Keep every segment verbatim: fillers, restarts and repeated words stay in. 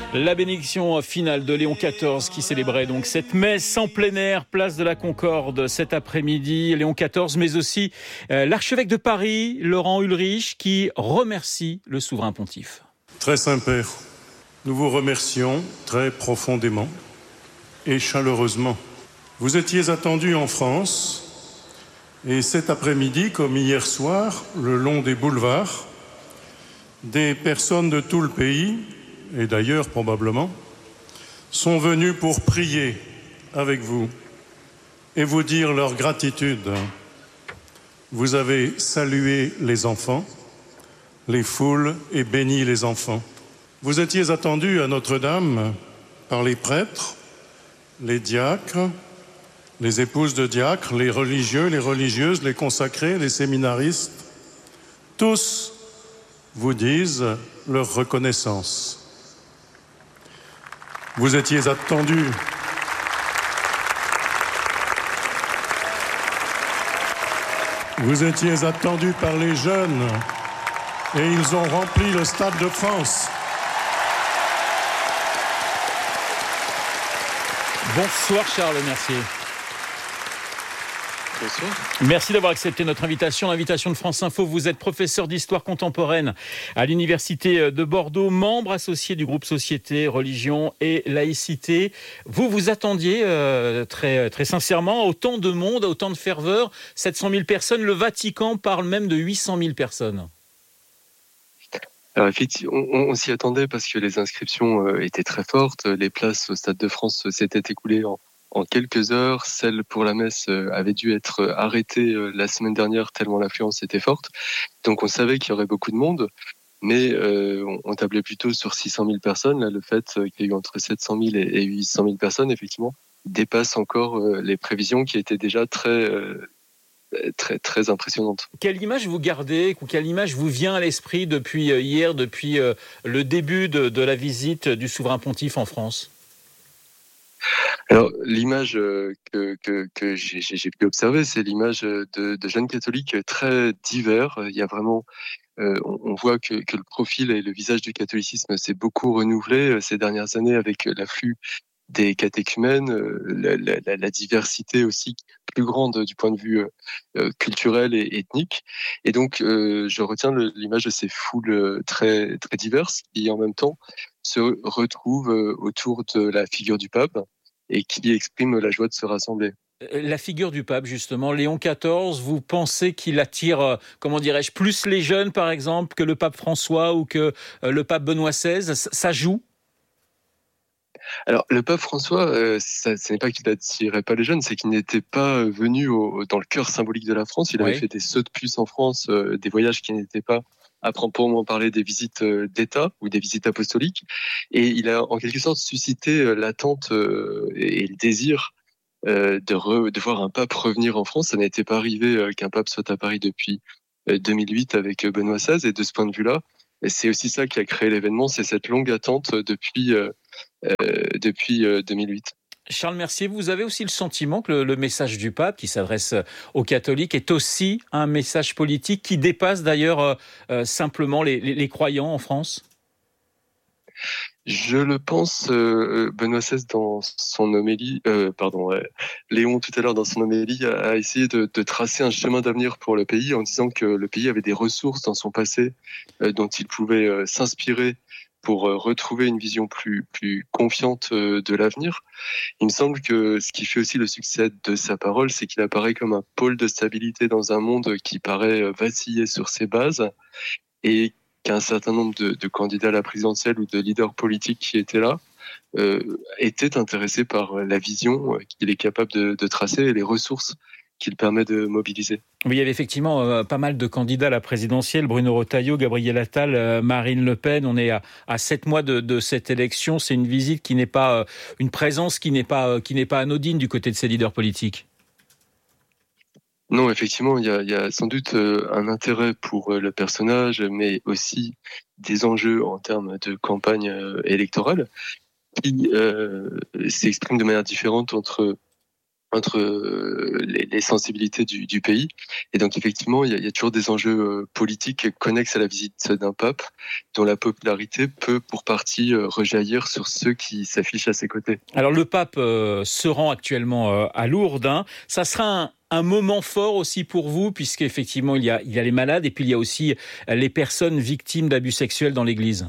La bénédiction finale de Léon quatorze qui célébrait donc cette messe en plein air, place de la Concorde cet après-midi. Léon quatorze, mais aussi euh, l'archevêque de Paris, Laurent Ulrich, qui remercie le souverain pontife. Très Saint-Père, nous vous remercions très profondément et chaleureusement. Vous étiez attendu en France et cet après-midi, comme hier soir, le long des boulevards, des personnes de tout le pays, et d'ailleurs probablement, sont venus pour prier avec vous et vous dire leur gratitude. Vous avez salué les enfants, les foules et béni les enfants. Vous étiez attendus à Notre-Dame par les prêtres, les diacres, les épouses de diacres, les religieux, les religieuses, les consacrés, les séminaristes. Tous vous disent leur reconnaissance. Vous étiez attendus. Vous étiez attendus par les jeunes et ils ont rempli le Stade de France. Bonsoir Charles Mercier. Bonsoir. Merci d'avoir accepté notre invitation, l'invitation de France Info. Vous êtes professeur d'histoire contemporaine à l'Université de Bordeaux, membre associé du groupe Société, Religion et Laïcité. Vous vous attendiez euh, très, très sincèrement à autant de monde, à autant de ferveur, sept cent mille personnes. Le Vatican parle même de huit cent mille personnes. Alors effectivement, on, on s'y attendait parce que les inscriptions euh, étaient très fortes. Les places au Stade de France s'étaient écoulées en En quelques heures. Celle pour la messe avait dû être arrêtée la semaine dernière tellement l'affluence était forte. Donc on savait qu'il y aurait beaucoup de monde, mais euh, on tablait plutôt sur six cent mille personnes. Là, le fait qu'il y ait eu entre sept cent mille et huit cent mille personnes, effectivement, dépasse encore les prévisions qui étaient déjà très, très, très impressionnantes. Quelle image vous gardez, ou quelle image vous vient à l'esprit depuis hier, depuis le début de, de la visite du souverain pontife en France ? Alors, l'image que, que, que j'ai, j'ai pu observer, c'est l'image de, de jeunes catholiques très divers. Il y a vraiment, euh, on, on voit que, que le profil et le visage du catholicisme s'est beaucoup renouvelé ces dernières années avec l'afflux des catéchumènes, la, la, la diversité aussi plus grande du point de vue euh, culturel et ethnique. Et donc, euh, je retiens le, l'image de ces foules très, très diverses qui, en même temps, se retrouvent autour de la figure du pape et qui exprime la joie de se rassembler. La figure du pape, justement, Léon quatorze, vous pensez qu'il attire, comment dirais-je, plus les jeunes, par exemple, que le pape François ou que le pape Benoît seize ? Ça joue ? Alors, le pape François, euh, ça, ce n'est pas qu'il n'attirait pas les jeunes, c'est qu'il n'était pas venu au, dans le cœur symbolique de la France. Il avait oui. fait des sauts de puce en France, euh, des voyages qui n'étaient pas, à proprement parler, des visites d'État ou des visites apostoliques. Et il a en quelque sorte suscité l'attente euh, et le désir euh, de, re, de voir un pape revenir en France. Ça n'était pas arrivé euh, qu'un pape soit à Paris depuis euh, deux mille huit avec Benoît seize. Et de ce point de vue-là, c'est aussi ça qui a créé l'événement, c'est cette longue attente depuis, euh, euh, depuis euh, deux mille huit. Charles Mercier, vous avez aussi le sentiment que le, le message du pape qui s'adresse aux catholiques est aussi un message politique qui dépasse d'ailleurs euh, euh, simplement les, les, les croyants en France ? Je le pense, euh, Benoît seize dans son homélie, euh, pardon, euh, Léon tout à l'heure dans son homélie a, a essayé de, de tracer un chemin d'avenir pour le pays en disant que le pays avait des ressources dans son passé euh, dont il pouvait euh, s'inspirer pour euh, retrouver une vision plus plus confiante euh, de l'avenir. Il me semble que ce qui fait aussi le succès de sa parole, c'est qu'il apparaît comme un pôle de stabilité dans un monde qui paraît vaciller sur ses bases et qu'un certain nombre de, de candidats à la présidentielle ou de leaders politiques qui étaient là euh, étaient intéressés par la vision qu'il est capable de, de tracer et les ressources qu'il permet de mobiliser. Oui, il y avait effectivement euh, pas mal de candidats à la présidentielle, Bruno Retailleau, Gabriel Attal, euh, Marine Le Pen. On est à, à sept mois de, de cette élection. C'est une visite qui n'est pas, euh, une présence qui n'est pas, euh, qui n'est pas anodine du côté de ces leaders politiques. Non, effectivement, il y a, il y a sans doute un intérêt pour le personnage, mais aussi des enjeux en termes de campagne électorale qui euh, s'expriment de manière différente entre entre euh, les, les sensibilités du, du pays. Et donc effectivement, il y a, il y a toujours des enjeux euh, politiques connexes à la visite d'un pape, dont la popularité peut pour partie euh, rejaillir sur ceux qui s'affichent à ses côtés. Alors le pape euh, se rend actuellement euh, à Lourdes. Hein. Ça sera un, un moment fort aussi pour vous, puisqu'effectivement il y a, il y a les malades et puis il y a aussi les personnes victimes d'abus sexuels dans l'Église.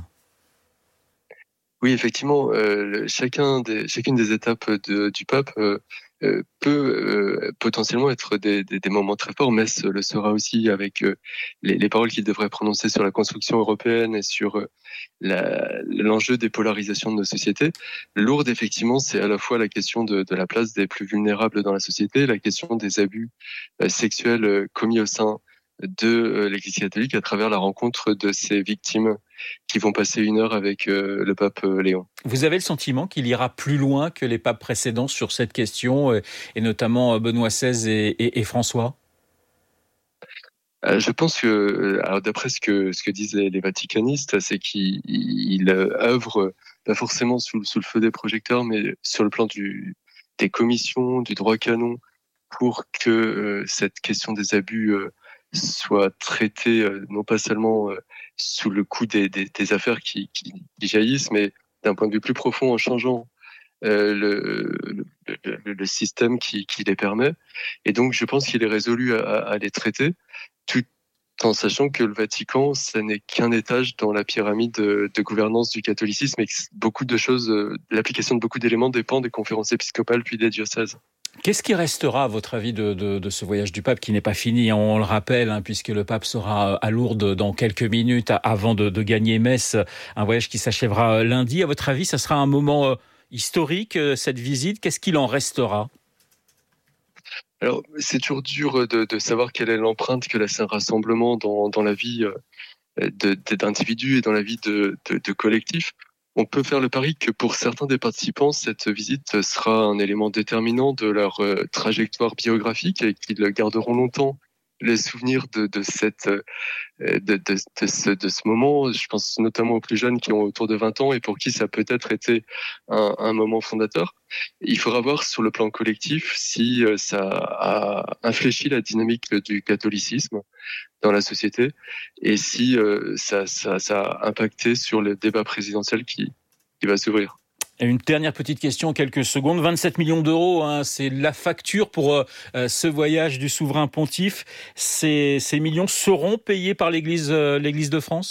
Oui, effectivement, euh, chacun des, chacune des étapes de, du pape euh, euh, peut euh, potentiellement être des, des, des moments très forts, mais ce le sera aussi avec euh, les, les paroles qu'il devrait prononcer sur la construction européenne et sur euh, la, l'enjeu des polarisations de nos sociétés. Lourdes, effectivement, c'est à la fois la question de, de la place des plus vulnérables dans la société, la question des abus euh, sexuels euh, commis au sein de euh, l'Église catholique à travers la rencontre de ces victimes qui vont passer une heure avec euh, le pape euh, Léon. Vous avez le sentiment qu'il ira plus loin que les papes précédents sur cette question, euh, et notamment Benoît seize et, et, et François ? euh, Je pense que, alors d'après ce que, ce que disent les, les vaticanistes, c'est qu'ils ils œuvrent pas forcément sous, sous le feu des projecteurs, mais sur le plan du, des commissions, du droit canon, pour que euh, cette question des abus euh, soit traitée euh, non pas seulement euh, sous le coup des, des, des affaires qui, qui, qui jaillissent, mais d'un point de vue plus profond en changeant euh, le, le, le, le système qui, qui les permet. Et donc je pense qu'il est résolu à, à les traiter, tout en sachant que le Vatican, ça n'est qu'un étage dans la pyramide de, de gouvernance du catholicisme et que beaucoup de choses, euh, l'application de beaucoup d'éléments dépend des conférences épiscopales puis des diocèses. Qu'est-ce qui restera, à votre avis, de, de, de ce voyage du pape qui n'est pas fini, on le rappelle, hein, puisque le pape sera à Lourdes dans quelques minutes avant de, de gagner Metz, un voyage qui s'achèvera lundi. À votre avis, ça sera un moment euh, historique, euh, cette visite. Qu'est-ce qu'il en restera ? Alors, c'est toujours dur de, de savoir quelle est l'empreinte que laisse un rassemblement dans, dans la vie de, de, d'individus et dans la vie de, de, de collectifs. On peut faire le pari que pour certains des participants, cette visite sera un élément déterminant de leur euh, trajectoire biographique et qu'ils garderont longtemps les souvenirs de, de, cette, euh, de, de, de, ce, de ce moment. Je pense notamment aux plus jeunes qui ont autour de vingt ans et pour qui ça a peut-être été un, un moment fondateur. Il faudra voir sur le plan collectif si euh, ça a infléchi la dynamique du catholicisme dans la société et si euh, ça, ça, ça a impacté sur le débat présidentiel qui, qui va s'ouvrir. Et une dernière petite question, quelques secondes. vingt-sept millions d'euros, hein, c'est la facture pour euh, ce voyage du souverain pontife. Ces, ces millions seront payés par l'Église, euh, l'Église de France ?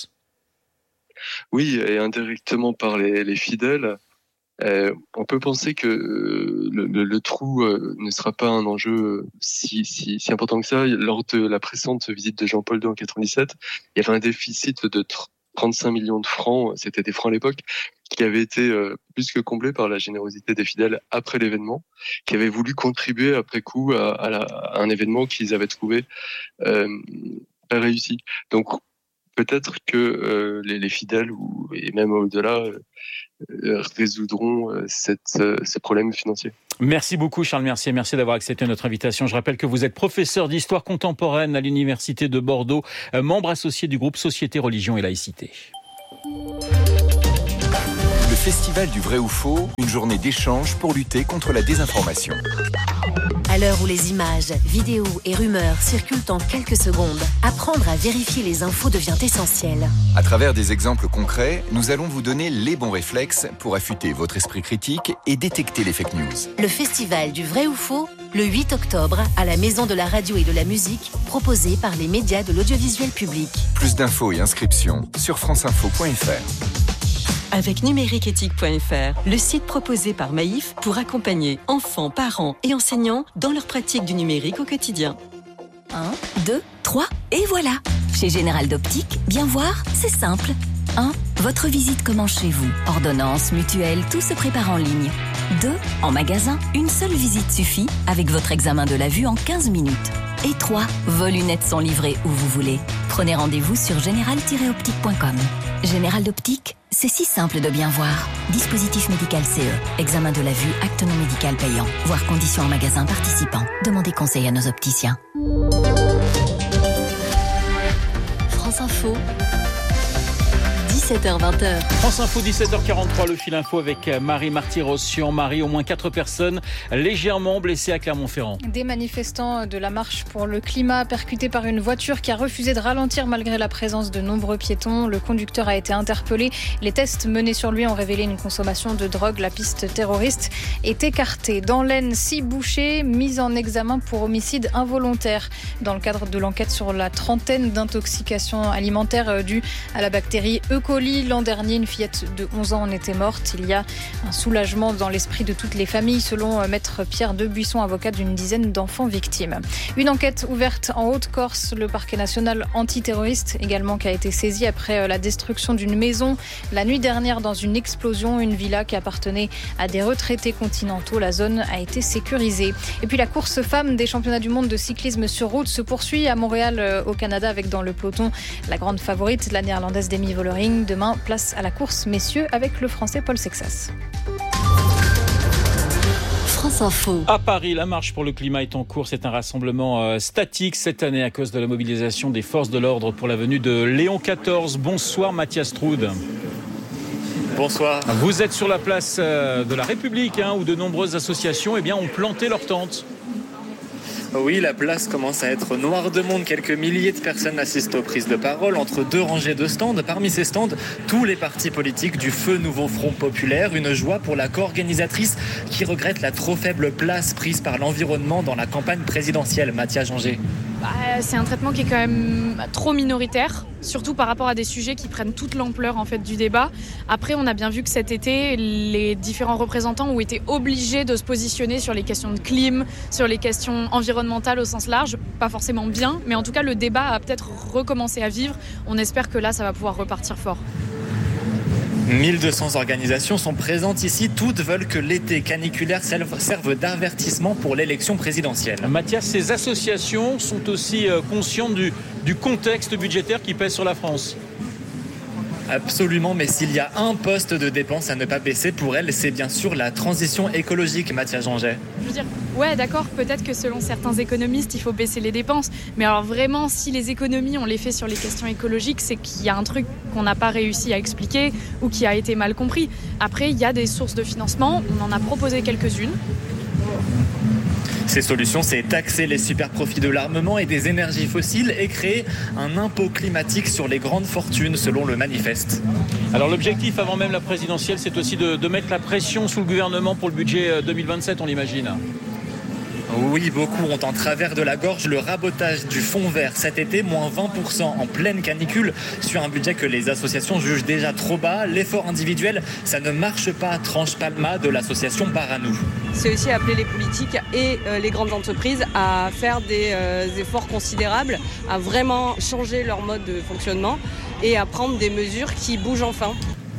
Oui, et indirectement par les, les fidèles. Euh, on peut penser que euh, le, le, le trou euh, ne sera pas un enjeu si, si, si important que ça. Lors de la précédente visite de Jean-Paul deux en quatre-vingt-dix-sept, il y avait un déficit de trente-cinq millions de francs, c'était des francs à l'époque, qui avait été euh, plus que comblé par la générosité des fidèles après l'événement, qui avaient voulu contribuer après coup à, à, la, à un événement qu'ils avaient trouvé euh, très réussi. Donc peut-être que euh, les, les fidèles, ou, et même au-delà, euh, résoudront euh, cette, euh, ces problèmes financiers. Merci beaucoup Charles Mercier, merci d'avoir accepté notre invitation. Je rappelle que vous êtes professeur d'histoire contemporaine à l'Université de Bordeaux, membre associé du groupe Société, Religion et Laïcité. Le Festival du vrai ou faux, une journée d'échange pour lutter contre la désinformation. À l'heure où les images, vidéos et rumeurs circulent en quelques secondes, apprendre à vérifier les infos devient essentiel. À travers des exemples concrets, nous allons vous donner les bons réflexes pour affûter votre esprit critique et détecter les fake news. Le Festival du vrai ou faux, le huit octobre, à la Maison de la Radio et de la Musique, proposé par les médias de l'audiovisuel public. Plus d'infos et inscriptions sur franceinfo point f r. Avec numériqueéthique point f r, le site proposé par Maïf pour accompagner enfants, parents et enseignants dans leur pratique du numérique au quotidien. un, deux, trois, et voilà. Chez Général d'Optique, bien voir, c'est simple. un. Votre visite commence chez vous. Ordonnance, mutuelle, tout se prépare en ligne. deux. En magasin, une seule visite suffit avec votre examen de la vue en quinze minutes. Et trois. Vos lunettes sont livrées où vous voulez. Prenez rendez-vous sur général tiret optique point com. Général d'Optique, c'est si simple de bien voir. Dispositif médical C E. Examen de la vue, acte non médical payant. Voir conditions en magasin participant. Demandez conseil à nos opticiens. France Info, dix-sept heures vingt. France Info, dix-sept heures quarante-trois, le fil info avec Marie Marty-Rossian. Marie, au moins quatre personnes légèrement blessées à Clermont-Ferrand. Des manifestants de la marche pour le climat percutés par une voiture qui a refusé de ralentir malgré la présence de nombreux piétons. Le conducteur a été interpellé. Les tests menés sur lui ont révélé une consommation de drogue. La piste terroriste est écartée. Dans l'Aisne, six bouchers mis en examen pour homicide involontaire dans le cadre de l'enquête sur la trentaine d'intoxications alimentaires dues à la bactérie E. coli. L'an dernier, une fillette de onze ans en était morte. Il y a un soulagement dans l'esprit de toutes les familles, selon maître Pierre Debuisson, avocat d'une dizaine d'enfants victimes. Une enquête ouverte en Haute-Corse, le parquet national antiterroriste également qui a été saisi après la destruction d'une maison la nuit dernière dans une explosion, une villa qui appartenait à des retraités continentaux. La zone a été sécurisée. Et puis la course femme des championnats du monde de cyclisme sur route se poursuit à Montréal au Canada avec dans le peloton la grande favorite, la néerlandaise Demi Vollering. Demain, place à la course messieurs avec le français Paul Sexas. France Info. À Paris, la marche pour le climat est en cours. C'est un rassemblement euh, statique cette année à cause de la mobilisation des forces de l'ordre pour la venue de Léon quatorze. Bonsoir Mathias Troud. Bonsoir. Vous êtes sur la place euh, de la République hein, où de nombreuses associations eh bien, ont planté leurs tentes. Oui, la place commence à être noire de monde. Quelques milliers de personnes assistent aux prises de parole entre deux rangées de stands. Parmi ces stands, tous les partis politiques du Feu Nouveau Front Populaire. Une joie pour la co-organisatrice qui regrette la trop faible place prise par l'environnement dans la campagne présidentielle. Mathia Janger. Bah, c'est un traitement qui est quand même trop minoritaire, surtout par rapport à des sujets qui prennent toute l'ampleur en fait, du débat. Après, on a bien vu que cet été, les différents représentants ont été obligés de se positionner sur les questions de clim, sur les questions environnementales au sens large. Pas forcément bien, mais en tout cas, le débat a peut-être recommencé à vivre. On espère que là, ça va pouvoir repartir fort. mille deux cents organisations sont présentes ici. Toutes veulent que l'été caniculaire serve d'avertissement pour l'élection présidentielle. Mathias, ces associations sont aussi conscientes du, du contexte budgétaire qui pèse sur la France. Absolument, mais s'il y a un poste de dépense à ne pas baisser pour elle, c'est bien sûr la transition écologique, Mathia Janger. Je veux dire, ouais, d'accord, peut-être que selon certains économistes, il faut baisser les dépenses. Mais alors vraiment, si les économies, on les fait sur les questions écologiques, c'est qu'il y a un truc qu'on n'a pas réussi à expliquer ou qui a été mal compris. Après, il y a des sources de financement, on en a proposé quelques-unes. Ces solutions, c'est taxer les super profits de l'armement et des énergies fossiles et créer un impôt climatique sur les grandes fortunes, selon le manifeste. Alors l'objectif, avant même la présidentielle, c'est aussi de, de mettre la pression sous le gouvernement pour le budget deux mille vingt-sept, on l'imagine. Oui, beaucoup ont en travers de la gorge le rabotage du fonds vert cet été, moins vingt pour cent en pleine canicule, sur un budget que les associations jugent déjà trop bas. L'effort individuel, ça ne marche pas, tranche Palma de l'association Paranou. C'est aussi appeler les politiques et euh, les grandes entreprises à faire des euh, efforts considérables, à vraiment changer leur mode de fonctionnement et à prendre des mesures qui bougent enfin.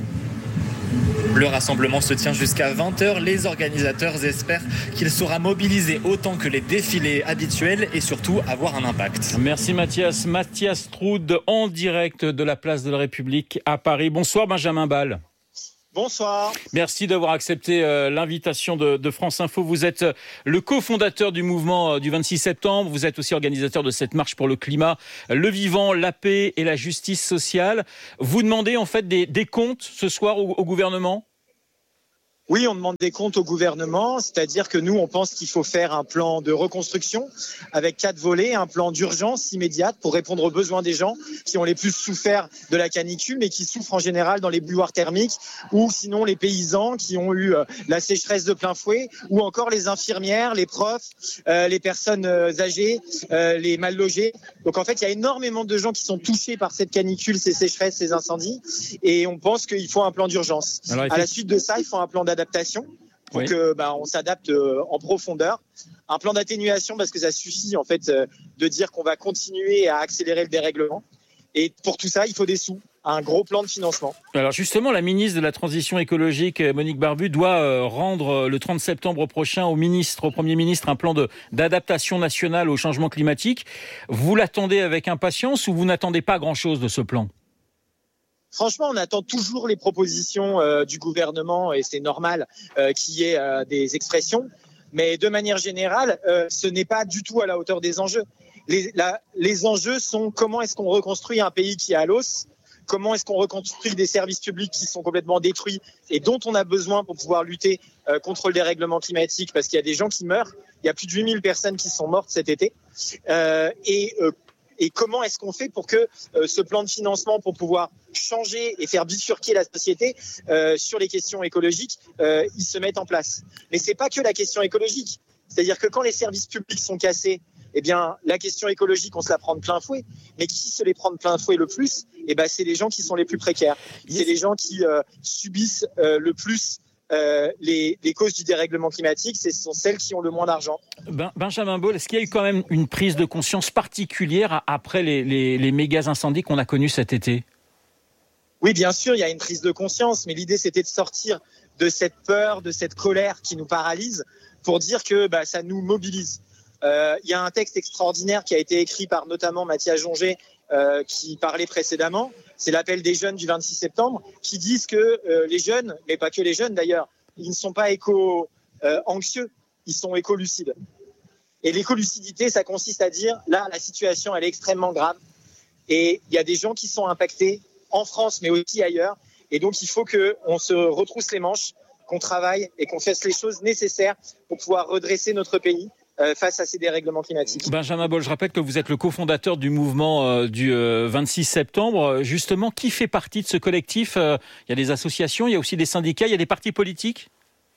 Le rassemblement se tient jusqu'à vingt heures. Les organisateurs espèrent qu'il sera mobilisé autant que les défilés habituels et surtout avoir un impact. Merci Mathias. Mathias Troud en direct de la place de la République à Paris. Bonsoir Benjamin Ball. Bonsoir. Merci d'avoir accepté euh, l'invitation de, de France Info. Vous êtes euh, le cofondateur du mouvement euh, du vingt-six septembre. Vous êtes aussi organisateur de cette marche pour le climat, le vivant, la paix et la justice sociale. Vous demandez en fait des, des comptes ce soir au, au gouvernement ? Oui, on demande des comptes au gouvernement, c'est-à-dire que nous, on pense qu'il faut faire un plan de reconstruction avec quatre volets, un plan d'urgence immédiate pour répondre aux besoins des gens qui ont les plus souffert de la canicule, mais qui souffrent en général dans les bouilloires thermiques, ou sinon les paysans qui ont eu la sécheresse de plein fouet, ou encore les infirmières, les profs, euh, les personnes âgées, euh, les mal logés. Donc en fait, il y a énormément de gens qui sont touchés par cette canicule, ces sécheresses, ces incendies, et on pense qu'il faut un plan d'urgence. Alors, à la suite de ça, il faut un plan d'adaptation. adaptation pour oui. que bah, on s'adapte euh, en profondeur. Un plan d'atténuation parce que ça suffit en fait euh, de dire qu'on va continuer à accélérer le dérèglement. Et pour tout ça, il faut des sous, un gros plan de financement. Alors justement, la ministre de la Transition écologique, Monique Barbu, doit euh, rendre le trente septembre prochain au ministre, au Premier ministre, un plan de, d'adaptation nationale au changement climatique. Vous l'attendez avec impatience ou vous n'attendez pas grand-chose de ce plan ? Franchement, on attend toujours les propositions euh, du gouvernement et c'est normal euh, qu'il y ait euh, des expressions. Mais de manière générale, euh, ce n'est pas du tout à la hauteur des enjeux. Les, la, les enjeux sont comment est-ce qu'on reconstruit un pays qui est à l'os, comment est-ce qu'on reconstruit des services publics qui sont complètement détruits et dont on a besoin pour pouvoir lutter euh, contre le dérèglement climatique, parce qu'il y a des gens qui meurent. Il y a plus de huit mille personnes qui sont mortes cet été. Euh, et, euh, et comment est-ce qu'on fait pour que euh, ce plan de financement pour pouvoir changer et faire bifurquer la société euh, sur les questions écologiques, euh, il se mette en place. Mais c'est pas que la question écologique. C'est-à-dire que quand les services publics sont cassés, eh bien, la question écologique, on se la prend de plein fouet. Mais qui se les prend de plein fouet le plus ? Eh ben, c'est les gens qui sont les plus précaires. C'est les gens qui euh, subissent euh, le plus euh, les, les causes du dérèglement climatique. Ce sont celles qui ont le moins d'argent. Ben, Benjamin Bol, est-ce qu'il y a eu quand même une prise de conscience particulière après les, les, les méga incendies qu'on a connus cet été ? Oui, bien sûr, il y a une prise de conscience. Mais l'idée, c'était de sortir de cette peur, de cette colère qui nous paralyse pour dire que bah, ça nous mobilise. Euh, il y a un texte extraordinaire qui a été écrit par notamment Mathias Jonger, euh, qui parlait précédemment. C'est l'appel des jeunes du vingt-six septembre, qui disent que euh, les jeunes, mais pas que les jeunes d'ailleurs, ils ne sont pas éco-anxieux, euh, ils sont éco-lucides. Et l'éco-lucidité, ça consiste à dire, là, la situation, elle est extrêmement grave. Et il y a des gens qui sont impactés en France, mais aussi ailleurs. Et donc, il faut qu'on se retrousse les manches, qu'on travaille et qu'on fasse les choses nécessaires pour pouvoir redresser notre pays face à ces dérèglements climatiques. Benjamin Bol, je rappelle que vous êtes le cofondateur du mouvement euh, du euh, vingt-six septembre. Justement, qui fait partie de ce collectif ? euh, Il y a des associations, il y a aussi des syndicats, il y a des partis politiques ?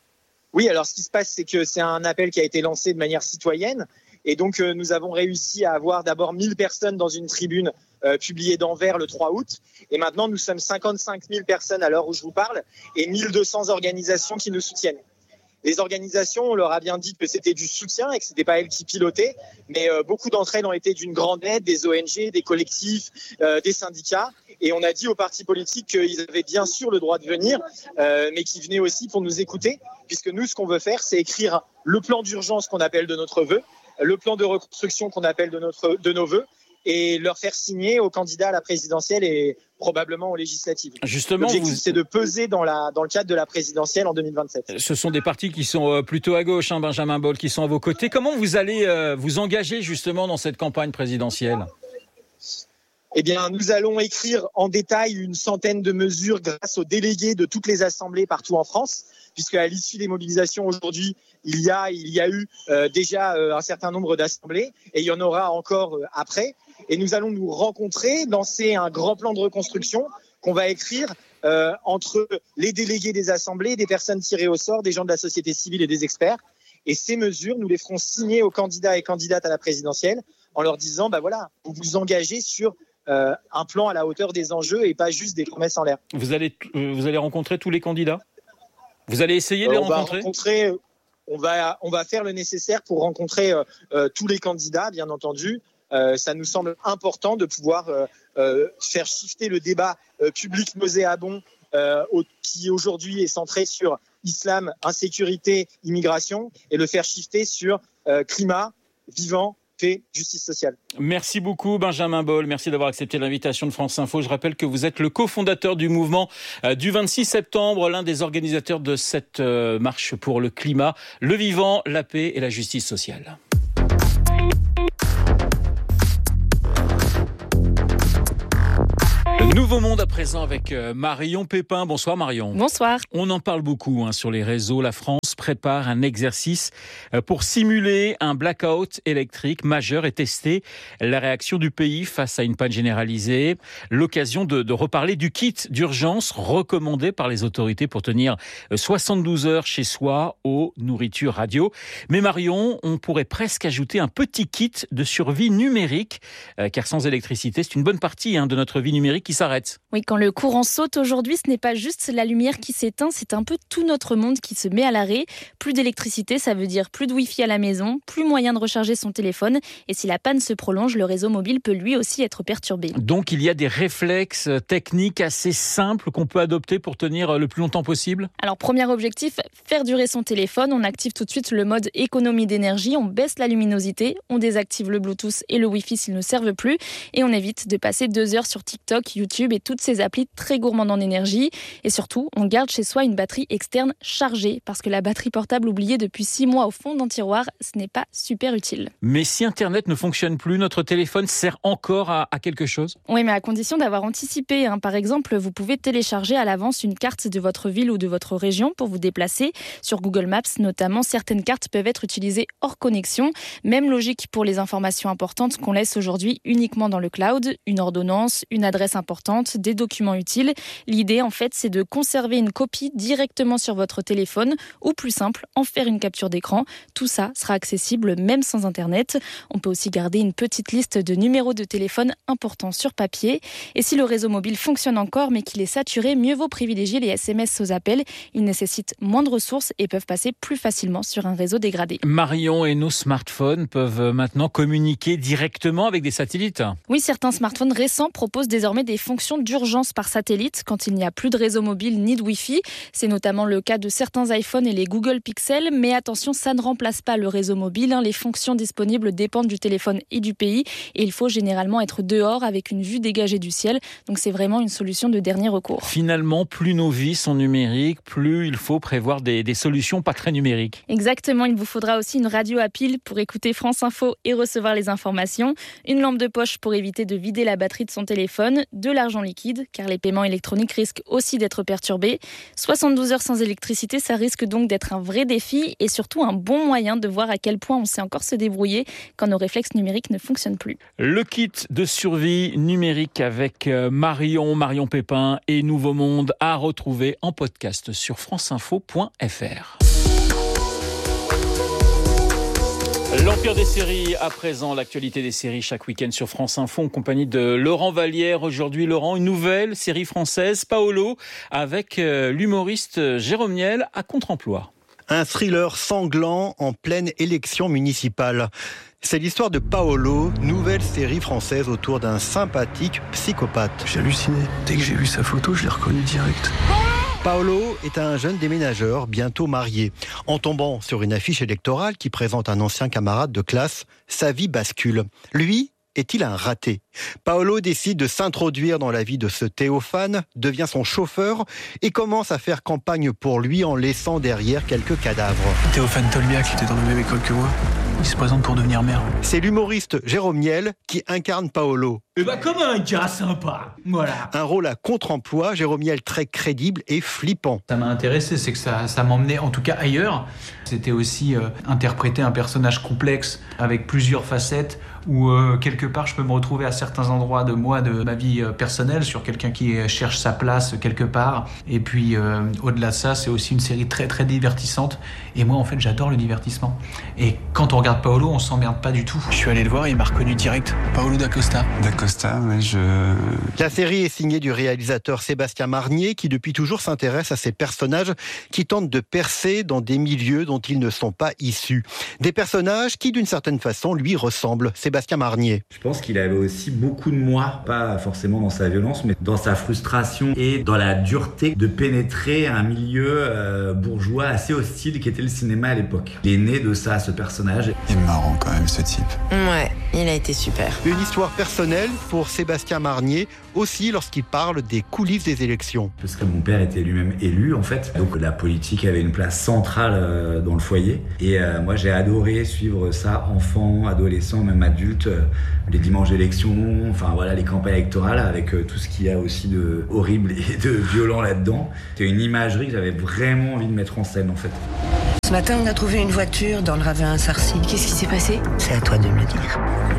Oui, alors ce qui se passe, c'est que c'est un appel qui a été lancé de manière citoyenne. Et donc, euh, nous avons réussi à avoir d'abord mille personnes dans une tribune euh, publiée d'Anvers le trois août. Et maintenant, nous sommes cinquante-cinq mille personnes à l'heure où je vous parle et mille deux cents organisations qui nous soutiennent. Les organisations, on leur a bien dit que c'était du soutien et que c'était pas elles qui pilotaient, mais euh, beaucoup d'entre elles ont été d'une grande aide, des O N G, des collectifs, euh, des syndicats. Et on a dit aux partis politiques qu'ils avaient bien sûr le droit de venir, euh, mais qu'ils venaient aussi pour nous écouter, puisque nous, ce qu'on veut faire, c'est écrire le plan d'urgence qu'on appelle de notre vœu, le plan de reconstruction qu'on appelle de, notre, de nos vœux, et leur faire signer aux candidats à la présidentielle et probablement aux législatives. Justement, l'objectif, vous... c'est de peser dans, la, dans le cadre de la présidentielle en deux mille vingt-sept. Ce sont des partis qui sont plutôt à gauche, hein, Benjamin Bol, qui sont à vos côtés. Comment vous allez euh, vous engager justement dans cette campagne présidentielle ? Eh bien, nous allons écrire en détail une centaine de mesures grâce aux délégués de toutes les assemblées partout en France, puisque à l'issue des mobilisations aujourd'hui, il y a, il y a eu euh, déjà euh, un certain nombre d'assemblées et il y en aura encore euh, après. Et nous allons nous rencontrer, lancer un grand plan de reconstruction qu'on va écrire euh, entre les délégués des assemblées, des personnes tirées au sort, des gens de la société civile et des experts. Et ces mesures, nous les ferons signer aux candidats et candidates à la présidentielle en leur disant, bah voilà, vous vous engagez sur euh, un plan à la hauteur des enjeux et pas juste des promesses en l'air. Vous allez, euh, vous allez rencontrer tous les candidats ? Vous allez essayer de les euh, on rencontrer, va rencontrer on, va, on va faire le nécessaire pour rencontrer euh, euh, tous les candidats, bien entendu. Euh, ça nous semble important de pouvoir euh, euh, faire shifter le débat euh, public nauséabond euh, au, qui aujourd'hui est centré sur islam, insécurité, immigration, et le faire shifter sur euh, climat, vivant, paix, justice sociale. Merci beaucoup Benjamin Bol, merci d'avoir accepté l'invitation de France Info. Je rappelle que vous êtes le cofondateur du mouvement euh, du vingt-six septembre, l'un des organisateurs de cette euh, marche pour le climat, le vivant, la paix et la justice sociale. Nouveau monde à présent avec Marion Pépin. Bonsoir Marion. Bonsoir. On en parle beaucoup hein, sur les réseaux. La France prépare un exercice pour simuler un blackout électrique majeur et tester la réaction du pays face à une panne généralisée. L'occasion de, de reparler du kit d'urgence recommandé par les autorités pour tenir soixante-douze heures chez soi aux nourritures radio. Mais Marion, on pourrait presque ajouter un petit kit de survie numérique, car sans électricité, c'est une bonne partie hein, de notre vie numérique qui s'arrête. Oui, quand le courant saute aujourd'hui, ce n'est pas juste la lumière qui s'éteint, c'est un peu tout notre monde qui se met à l'arrêt. Plus d'électricité, ça veut dire plus de wifi à la maison, plus moyen de recharger son téléphone. Et si la panne se prolonge, le réseau mobile peut lui aussi être perturbé. Donc il y a des réflexes techniques assez simples qu'on peut adopter pour tenir le plus longtemps possible ? Alors premier objectif, faire durer son téléphone. On active tout de suite le mode économie d'énergie, on baisse la luminosité, on désactive le Bluetooth et le Wi-Fi s'ils ne servent plus. Et on évite de passer deux heures sur TikTok, YouTube et toutes ces applis très gourmandes en énergie. Et surtout, on garde chez soi une batterie externe chargée parce que la batterie batterie portable oubliée depuis six mois au fond d'un tiroir, ce n'est pas super utile. Mais si Internet ne fonctionne plus, notre téléphone sert encore à, à quelque chose ? Oui, mais à condition d'avoir anticipé. Hein. Par exemple, vous pouvez télécharger à l'avance une carte de votre ville ou de votre région pour vous déplacer. Sur Google Maps, notamment, certaines cartes peuvent être utilisées hors connexion. Même logique pour les informations importantes qu'on laisse aujourd'hui uniquement dans le cloud. Une ordonnance, une adresse importante, des documents utiles. L'idée, en fait, c'est de conserver une copie directement sur votre téléphone ou, plus simple, en faire une capture d'écran. Tout ça sera accessible même sans Internet. On peut aussi garder une petite liste de numéros de téléphone importants sur papier. Et si le réseau mobile fonctionne encore mais qu'il est saturé, mieux vaut privilégier les S M S aux appels. Ils nécessitent moins de ressources et peuvent passer plus facilement sur un réseau dégradé. Marion, et nos smartphones peuvent maintenant communiquer directement avec des satellites. Oui, certains smartphones récents proposent désormais des fonctions d'urgence par satellite quand il n'y a plus de réseau mobile ni de Wi-Fi. C'est notamment le cas de certains iPhones et les Google Pixel. Mais attention, ça ne remplace pas le réseau mobile. Les fonctions disponibles dépendent du téléphone et du pays. Et il faut généralement être dehors avec une vue dégagée du ciel. Donc c'est vraiment une solution de dernier recours. Finalement, plus nos vies sont numériques, plus il faut prévoir des, des solutions pas très numériques. Exactement, il vous faudra aussi une radio à pile pour écouter France Info et recevoir les informations, une lampe de poche pour éviter de vider la batterie de son téléphone, de l'argent liquide, car les paiements électroniques risquent aussi d'être perturbés. soixante-douze heures sans électricité, ça risque donc d'être un vrai défi et surtout un bon moyen de voir à quel point on sait encore se débrouiller quand nos réflexes numériques ne fonctionnent plus. Le kit de survie numérique avec Marion, Marion Pépin et Nouveau Monde à retrouver en podcast sur franceinfo point f r. L'Empire des séries, à présent, l'actualité des séries chaque week-end sur France Info en compagnie de Laurent Vallière. Aujourd'hui, Laurent, une nouvelle série française, Paolo, avec l'humoriste Jérôme Niel à contre-emploi. Un thriller sanglant en pleine élection municipale. C'est l'histoire de Paolo, nouvelle série française autour d'un sympathique psychopathe. J'ai halluciné. Dès que j'ai vu sa photo, je l'ai reconnu direct. Paolo est un jeune déménageur, bientôt marié. En tombant sur une affiche électorale qui présente un ancien camarade de classe, sa vie bascule. Lui, est-il un raté ? Paolo décide de s'introduire dans la vie de ce Théophane, devient son chauffeur et commence à faire campagne pour lui en laissant derrière quelques cadavres. Théophane Tolbiac, qui était dans la même école que moi, il se présente pour devenir maire. C'est l'humoriste Jérôme Niel qui incarne Paolo. Et bah comme un gars sympa, voilà. Un rôle à contre-emploi, Jérôme Niel très crédible et flippant. Ça m'a intéressé, c'est que ça, ça m'emmenait en tout cas ailleurs. C'était aussi euh, interpréter un personnage complexe avec plusieurs facettes où euh, quelque part je peux me retrouver à certains endroits de moi, de ma vie euh, personnelle, sur quelqu'un qui euh, cherche sa place quelque part. Et puis euh, au-delà de ça, c'est aussi une série très très divertissante. Et moi en fait j'adore le divertissement. Et quand on regarde Paolo, on s'emmerde pas du tout. Je suis allé le voir et il m'a reconnu direct. Paolo D'Acosta. D'Acosta, ouais, je... La série est signée du réalisateur Sébastien Marnier qui depuis toujours s'intéresse à ces personnages qui tentent de percer dans des milieux dont ils ne sont pas issus. Des personnages qui d'une certaine façon lui ressemblent. Sébastien Marnier. Je pense qu'il avait aussi beaucoup de moi, pas forcément dans sa violence, mais dans sa frustration et dans la dureté de pénétrer un milieu euh, bourgeois assez hostile qui était le cinéma à l'époque. Il est né de ça, ce personnage. Il est marrant quand même, ce type. Ouais, il a été super. Une histoire personnelle pour Sébastien Marnier, aussi lorsqu'il parle des coulisses des élections. Parce que mon père était lui-même élu, en fait. Donc la politique avait une place centrale euh, dans le foyer. Et euh, moi, j'ai adoré suivre ça, enfant, adolescent, même adulte, euh, les dimanches d'élection, enfin voilà, les campagnes électorales, avec euh, tout ce qu'il y a aussi de horrible et de violent là-dedans. C'était une imagerie que j'avais vraiment envie de mettre en scène, en fait. Ce matin, on a trouvé une voiture dans le ravin Sarcy. Qu'est-ce qui s'est passé ? C'est à toi de me le dire.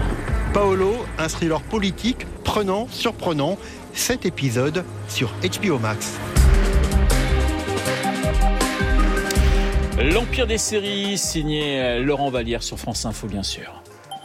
Paolo, un thriller politique, prenant, surprenant, sept épisodes sur H B O Max. L'Empire des séries, signé Laurent Vallière sur France Info, bien sûr.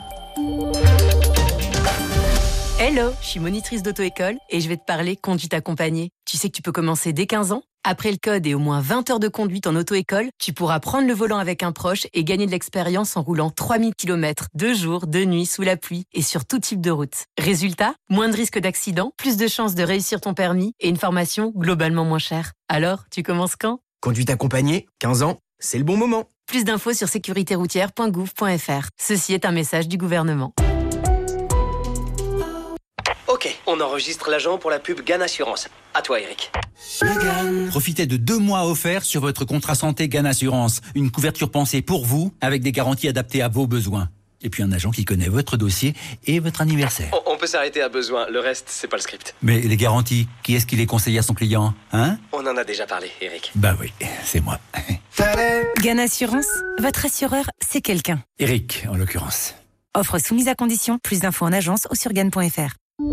Hello, je suis monitrice d'auto-école et je vais te parler conduite accompagnée. Tu sais que tu peux commencer dès quinze ans ? Après le code et au moins vingt heures de conduite en auto-école, tu pourras prendre le volant avec un proche et gagner de l'expérience en roulant trois mille kilomètres, deux jours, deux nuits, sous la pluie et sur tout type de route. Résultat, moins de risques d'accident, plus de chances de réussir ton permis et une formation globalement moins chère. Alors, tu commences quand ? Conduite accompagnée, quinze ans, c'est le bon moment. Plus d'infos sur sécurité routière point gouv point f r. Ceci est un message du gouvernement. Ok, on enregistre l'agent pour la pub Gan Assurance. À toi, Eric. Profitez de deux mois offerts sur votre contrat santé Gan Assurance. Une couverture pensée pour vous, avec des garanties adaptées à vos besoins. Et puis un agent qui connaît votre dossier et votre anniversaire. On, on peut s'arrêter à besoin, le reste, c'est pas le script. Mais les garanties, qui est-ce qui les conseille à son client, hein? On en a déjà parlé, Eric. Bah oui, c'est moi. Gan Assurance, votre assureur, c'est quelqu'un. Eric, en l'occurrence. Offre soumise à condition. Plus d'infos en agence ou sur gan point f r.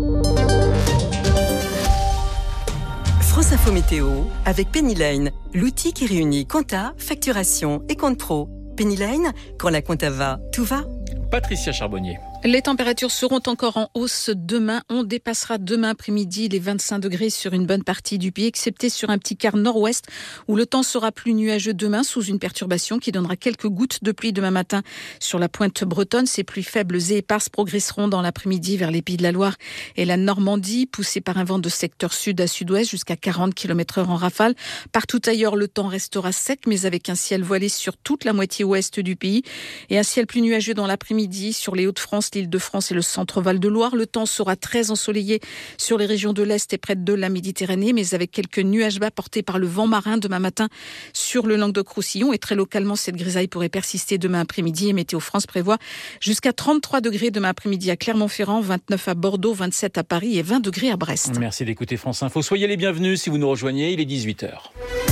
France Info Météo avec Pennyline, l'outil qui réunit compta, facturation et compte pro. Pennyline, quand la compta va, tout va. Patricia Charbonnier. Les températures seront encore en hausse demain. On dépassera demain après-midi les vingt-cinq degrés sur une bonne partie du pays, excepté sur un petit quart nord-ouest où le temps sera plus nuageux demain sous une perturbation qui donnera quelques gouttes de pluie demain matin sur la pointe bretonne. Ces pluies faibles et éparses progresseront dans l'après-midi vers les Pays de la Loire et la Normandie, poussées par un vent de secteur sud à sud-ouest jusqu'à quarante kilomètres heure en rafale. Partout ailleurs, le temps restera sec, mais avec un ciel voilé sur toute la moitié ouest du pays et un ciel plus nuageux dans l'après-midi sur les Hauts-de-France, l'Île-de-France et le centre-Val de Loire. Le temps sera très ensoleillé sur les régions de l'Est et près de la Méditerranée, mais avec quelques nuages bas portés par le vent marin demain matin sur le Languedoc-Roussillon. Et très localement, cette grisaille pourrait persister demain après-midi. Et Météo France prévoit jusqu'à trente-trois degrés demain après-midi à Clermont-Ferrand, vingt-neuf à Bordeaux, vingt-sept à Paris et vingt degrés à Brest. Merci d'écouter France Info. Soyez les bienvenus si vous nous rejoignez. Il est dix-huit heures.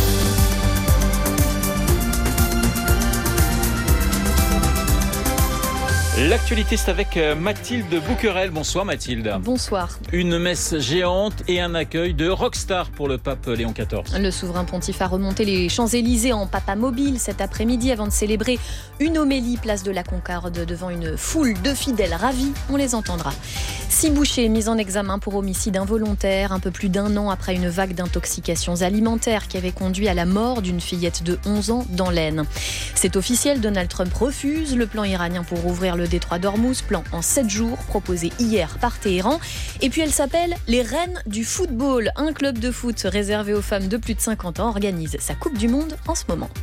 L'actualité, c'est avec Mathilde Bouquerel. Bonsoir Mathilde. Bonsoir. Une messe géante et un accueil de rockstar pour le pape Léon quatorze. Le souverain pontife a remonté les Champs-Élysées en papa mobile cet après-midi avant de célébrer une homélie place de la Concorde devant une foule de fidèles ravis. On les entendra. Six bouchers mis en examen pour homicide involontaire un peu plus d'un an après une vague d'intoxications alimentaires qui avait conduit à la mort d'une fillette de onze ans dans l'Aisne. C'est officiel, Donald Trump refuse le plan iranien pour ouvrir le détroit d'Ormuz, plan en sept jours proposé hier par Téhéran. Et puis elle s'appelle les Reines du football. Un club de foot réservé aux femmes de plus de cinquante ans organise sa Coupe du Monde en ce moment.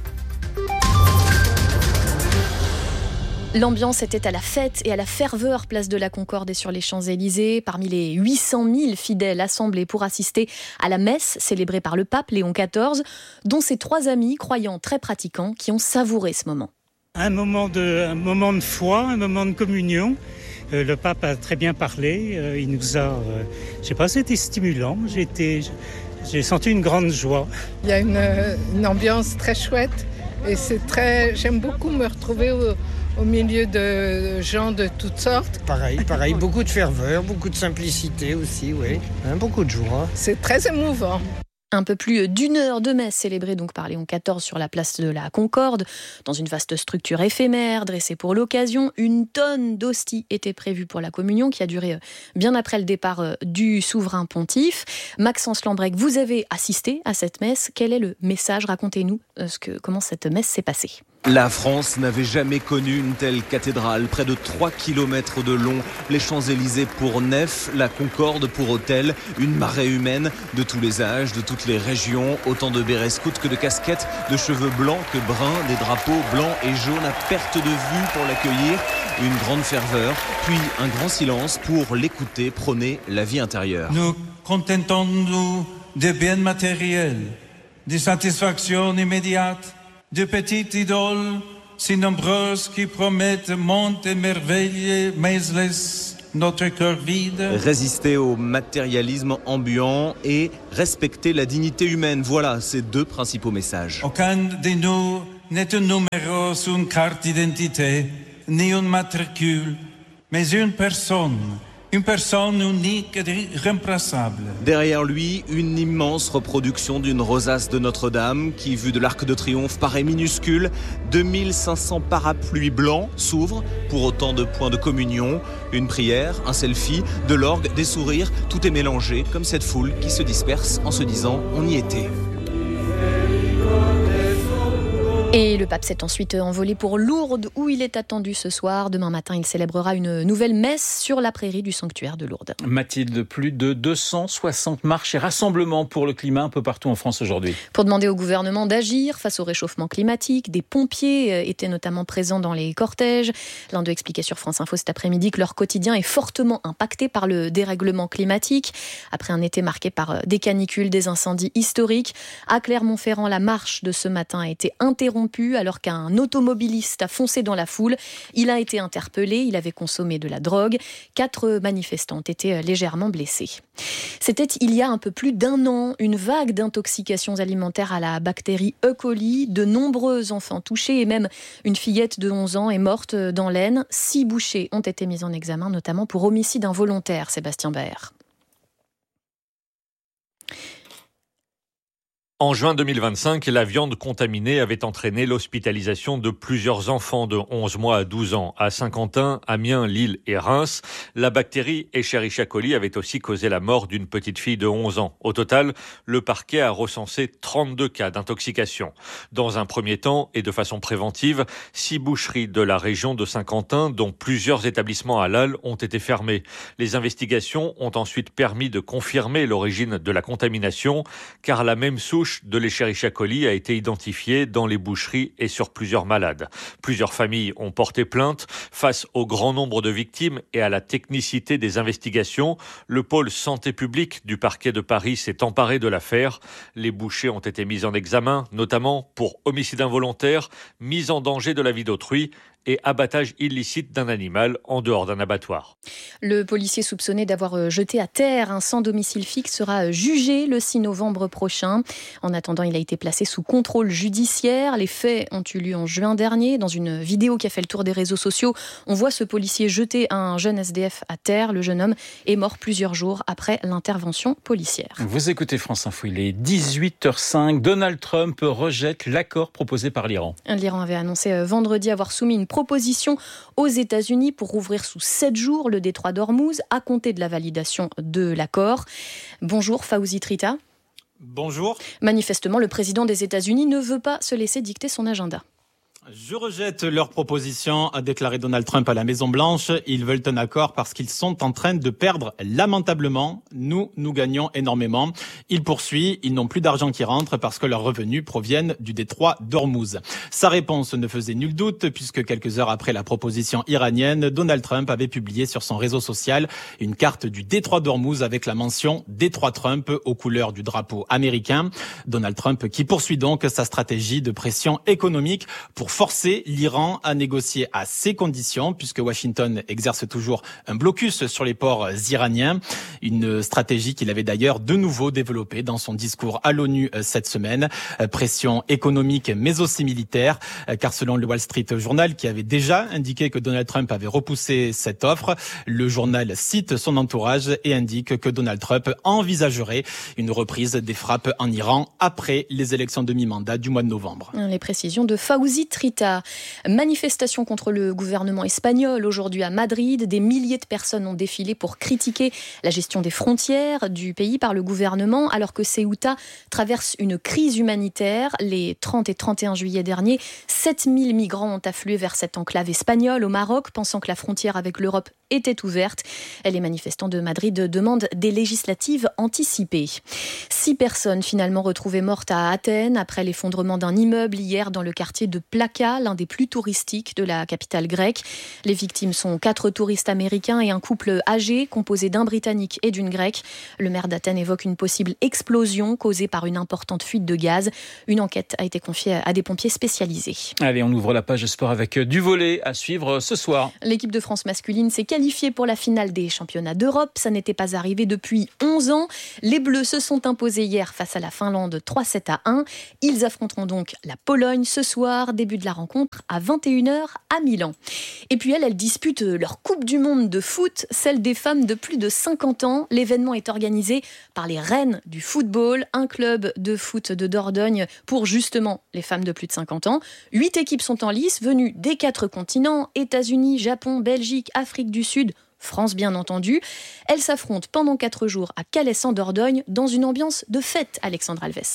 L'ambiance était à la fête et à la ferveur, place de la Concorde et sur les Champs-Élysées. Parmi les huit cent mille fidèles assemblés pour assister à la messe célébrée par le pape Léon quatorze, dont ses trois amis, croyants très pratiquants, qui ont savouré ce moment. Un moment de, un moment de foi, un moment de communion. Euh, le pape a très bien parlé. Euh, il nous a, euh, je sais pas, c'était stimulant. J'ai été, j'ai senti une grande joie. Il y a une, une ambiance très chouette et c'est très. J'aime beaucoup me retrouver au, au milieu de gens de toutes sortes. Pareil, pareil, beaucoup de ferveur, beaucoup de simplicité aussi, oui, hein, beaucoup de joie. C'est très émouvant. Un peu plus d'une heure de messe célébrée donc par Léon quatorze sur la place de la Concorde. Dans une vaste structure éphémère dressée pour l'occasion, une tonne d'hosties était prévue pour la communion qui a duré bien après le départ du souverain pontife. Maxence Lambrec, vous avez assisté à cette messe. Quel est le message ? Racontez-nous ce que, comment cette messe s'est passée. La France n'avait jamais connu une telle cathédrale, près de trois kilomètres de long, les Champs-Élysées pour nef, la Concorde pour autel, une marée humaine de tous les âges, de toutes les régions, autant de bérets scouts que de casquettes, de cheveux blancs que bruns, des drapeaux blancs et jaunes à perte de vue pour l'accueillir, une grande ferveur, puis un grand silence pour l'écouter prôner la vie intérieure. Nous contentons-nous des biens matériels, des satisfactions immédiates, de petites idoles si nombreuses qui promettent monts et merveilles, mais laissent notre cœur vide. Résister au matérialisme ambiant et respecter la dignité humaine. Voilà ces deux principaux messages. Aucun de nous n'est un numéro sur une carte d'identité, ni un matricule, mais une personne. Une personne unique et irremplaçable. Derrière lui, une immense reproduction d'une rosace de Notre-Dame qui, vue de l'Arc de Triomphe, paraît minuscule. deux mille cinq cents parapluies blancs s'ouvrent pour autant de points de communion. Une prière, un selfie, de l'orgue, des sourires, tout est mélangé comme cette foule qui se disperse en se disant « on y était ». Et le pape s'est ensuite envolé pour Lourdes, où il est attendu ce soir. Demain matin, il célébrera une nouvelle messe sur la prairie du sanctuaire de Lourdes. Mathilde, plus de deux cent soixante marches et rassemblements pour le climat un peu partout en France aujourd'hui. Pour demander au gouvernement d'agir face au réchauffement climatique, des pompiers étaient notamment présents dans les cortèges. L'un d'eux expliquait sur France Info cet après-midi que leur quotidien est fortement impacté par le dérèglement climatique. Après un été marqué par des canicules, des incendies historiques, à Clermont-Ferrand, la marche de ce matin a été interrompue alors qu'un automobiliste a foncé dans la foule. Il a été interpellé, il avait consommé de la drogue. Quatre manifestants ont été légèrement blessés. C'était il y a un peu plus d'un an, une vague d'intoxications alimentaires à la bactérie E. coli. De nombreux enfants touchés et même une fillette de onze ans est morte dans l'Aisne. Six bouchers ont été mis en examen, notamment pour homicide involontaire. Sébastien Baer. En juin deux mille vingt-cinq, la viande contaminée avait entraîné l'hospitalisation de plusieurs enfants de onze mois à douze ans. À Saint-Quentin, Amiens, Lille et Reims, la bactérie Escherichia coli avait aussi causé la mort d'une petite fille de onze ans. Au total, le parquet a recensé trente-deux cas d'intoxication. Dans un premier temps et de façon préventive, six boucheries de la région de Saint-Quentin, dont plusieurs établissements halal, ont été fermés. Les investigations ont ensuite permis de confirmer l'origine de la contamination, car la même souche de l'Escherichia coli a été identifiée dans les boucheries et sur plusieurs malades. Plusieurs familles ont porté plainte. Face au grand nombre de victimes et à la technicité des investigations, le pôle santé publique du parquet de Paris s'est emparé de l'affaire. Les bouchers ont été mis en examen, notamment pour homicide involontaire, mise en danger de la vie d'autrui et abattage illicite d'un animal en dehors d'un abattoir. Le policier soupçonné d'avoir jeté à terre un sans domicile fixe sera jugé le six novembre prochain. En attendant, il a été placé sous contrôle judiciaire. Les faits ont eu lieu en juin dernier. Dans une vidéo qui a fait le tour des réseaux sociaux, on voit ce policier jeter un jeune S D F à terre. Le jeune homme est mort plusieurs jours après l'intervention policière. Vous écoutez France Info, il est dix-huit heures cinq. Donald Trump rejette l'accord proposé par l'Iran. L'Iran avait annoncé vendredi avoir soumis une proposition aux États-Unis pour ouvrir sous sept jours le détroit d'Ormuz à compter de la validation de l'accord. Bonjour Fawzi Trita. Bonjour. Manifestement, le président des États-Unis ne veut pas se laisser dicter son agenda. Je rejette leur proposition, a déclaré Donald Trump à la Maison-Blanche. Ils veulent un accord parce qu'ils sont en train de perdre lamentablement. Nous, nous gagnons énormément. Il poursuit, ils n'ont plus d'argent qui rentre parce que leurs revenus proviennent du détroit d'Ormuz. Sa réponse ne faisait nul doute puisque quelques heures après la proposition iranienne, Donald Trump avait publié sur son réseau social une carte du détroit d'Ormuz avec la mention détroit Trump aux couleurs du drapeau américain. Donald Trump qui poursuit donc sa stratégie de pression économique pour forcer l'Iran à négocier à ses conditions, puisque Washington exerce toujours un blocus sur les ports iraniens. Une stratégie qu'il avait d'ailleurs de nouveau développée dans son discours à l'ONU cette semaine. Pression économique, mais aussi militaire, car selon le Wall Street Journal, qui avait déjà indiqué que Donald Trump avait repoussé cette offre, le journal cite son entourage et indique que Donald Trump envisagerait une reprise des frappes en Iran après les élections de mi-mandat du mois de novembre. Les précisions de Fawzi Trita. Manifestation contre le gouvernement espagnol aujourd'hui à Madrid. Des milliers de personnes ont défilé pour critiquer la gestion des frontières du pays par le gouvernement, alors que Ceuta traverse une crise humanitaire. Les trente et trente et un juillet dernier, sept mille migrants ont afflué vers cette enclave espagnole au Maroc, pensant que la frontière avec l'Europe était ouverte. Les manifestants de Madrid demandent des législatives anticipées. Six personnes finalement retrouvées mortes à Athènes après l'effondrement d'un immeuble hier dans le quartier de Plaka, l'un des plus touristiques de la capitale grecque. Les victimes sont quatre touristes américains et un couple âgé composé d'un Britannique et d'une Grecque. Le maire d'Athènes évoque une possible explosion causée par une importante fuite de gaz. Une enquête a été confiée à des pompiers spécialisés. Allez, on ouvre la page sport avec du volley à suivre ce soir. L'équipe de France masculine s'est qualifiée pour la finale des championnats d'Europe. Ça n'était pas arrivé depuis onze ans. Les Bleus se sont imposés hier face à la Finlande trois sept à un. Ils affronteront donc la Pologne ce soir. Début de la rencontre à vingt et une heures à Milan. Et puis elles, elles disputent leur Coupe du Monde de foot, celle des femmes de plus de cinquante ans. L'événement est organisé par les Reines du football, un club de foot de Dordogne pour justement les femmes de plus de cinquante ans. Huit équipes sont en lice, venues des quatre continents, États-Unis, Japon, Belgique, Afrique du Sud, France bien entendu. Elles s'affrontent pendant quatre jours à Calais en Dordogne dans une ambiance de fête, Alexandre Alves.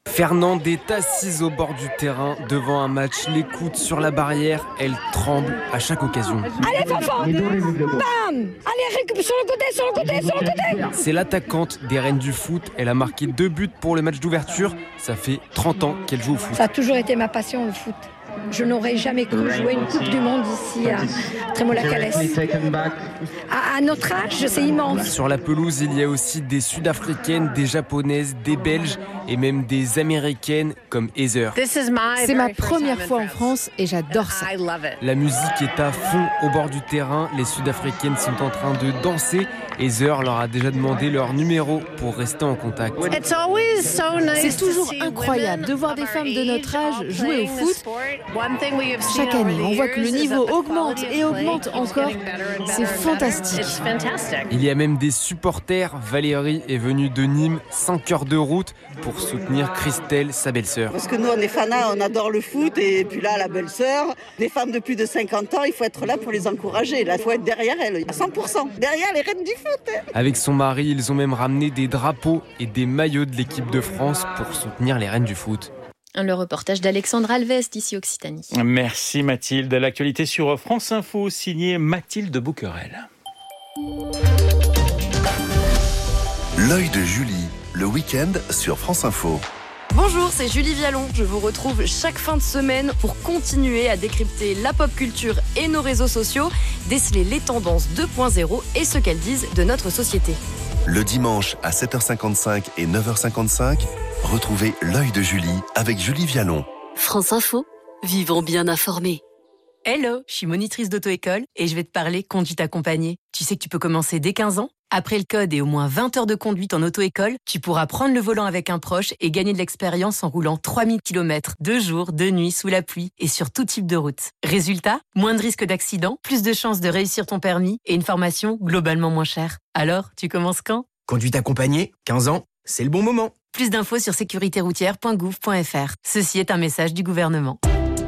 Fernande est assise au bord du terrain devant un match, les coudes sur la barrière, elle tremble à chaque occasion. Allez Fafan, bam, allez récup sur le côté, sur le côté, sur le côté. C'est l'attaquante des Reines du foot, elle a marqué deux buts pour le match d'ouverture, ça fait trente ans qu'elle joue au foot. Ça a toujours été ma passion, le foot. Je n'aurais jamais cru jouer une Coupe du Monde ici à Trémola-Calès. À, à notre âge, c'est immense. Sur la pelouse, il y a aussi des Sud-Africaines, des Japonaises, des Belges et même des Américaines comme Heather. C'est ma première fois en France et j'adore ça. La musique est à fond au bord du terrain. Les Sud-Africaines sont en train de danser. Heather leur a déjà demandé leur numéro pour rester en contact. C'est toujours incroyable de voir des femmes de notre âge jouer au foot. Chaque année, on voit que le niveau augmente et augmente encore. C'est fantastique. Il y a même des supporters. Valérie est venue de Nîmes, cinq heures de route pour soutenir Christelle, sa belle-sœur. Parce que nous, on est fanats, on adore le foot. Et puis là, la belle-sœur, des femmes de plus de cinquante ans, il faut être là pour les encourager. Là, il faut être derrière elles, à cent pour cent. Derrière les reines du foot. Avec son mari, ils ont même ramené des drapeaux et des maillots de l'équipe de France pour soutenir les reines du foot. Le reportage d'Alexandre Alves d'ici Occitanie. Merci Mathilde. L'actualité sur France Info, signée Mathilde Bouquerel. L'œil de Julie, le week-end sur France Info. Bonjour, c'est Julie Vialon. Je vous retrouve chaque fin de semaine pour continuer à décrypter la pop culture et nos réseaux sociaux, déceler les tendances deux point zéro et ce qu'elles disent de notre société. Le dimanche à sept heures cinquante-cinq et neuf heures cinquante-cinq, retrouvez l'œil de Julie avec Julie Vialon. France Info, vivons bien informés. Hello, je suis monitrice d'auto-école et je vais te parler conduite accompagnée. Tu sais que tu peux commencer dès quinze ans. Après le code et au moins vingt heures de conduite en auto-école, tu pourras prendre le volant avec un proche et gagner de l'expérience en roulant trois mille kilomètres, de jour, de nuit, sous la pluie et sur tout type de route. Résultat, moins de risques d'accident, plus de chances de réussir ton permis et une formation globalement moins chère. Alors, tu commences quand ? Conduite accompagnée, quinze ans, c'est le bon moment. Plus d'infos sur sécurité routière point gouv point f r. Ceci est un message du gouvernement.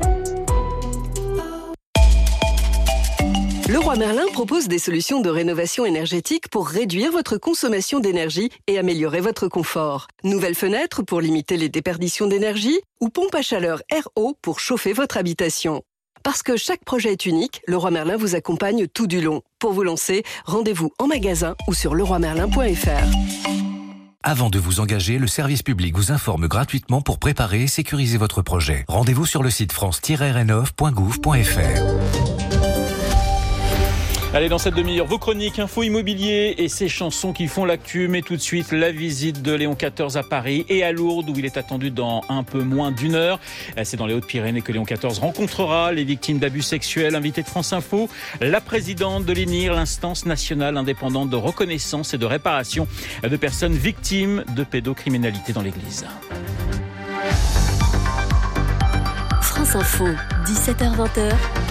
Leroy Merlin propose des solutions de rénovation énergétique pour réduire votre consommation d'énergie et améliorer votre confort. Nouvelles fenêtres pour limiter les déperditions d'énergie ou pompe à chaleur R O pour chauffer votre habitation. Parce que chaque projet est unique, Leroy Merlin vous accompagne tout du long. Pour vous lancer, rendez-vous en magasin ou sur leroy merlin point f r. Avant de vous engager, le service public vous informe gratuitement pour préparer et sécuriser votre projet. Rendez-vous sur le site france tiret rénov point gouv point f r. Allez, dans cette demi-heure, vos chroniques, info immobilier et ces chansons qui font l'actu. Mais tout de suite, la visite de Léon quatorze à Paris et à Lourdes, où il est attendu dans un peu moins d'une heure. C'est dans les Hautes-Pyrénées que Léon quatorze rencontrera les victimes d'abus sexuels. Invité de France Info, la présidente de l'I N I R, l'instance nationale indépendante de reconnaissance et de réparation de personnes victimes de pédocriminalité dans l'Église. France Info, dix-sept heures vingt.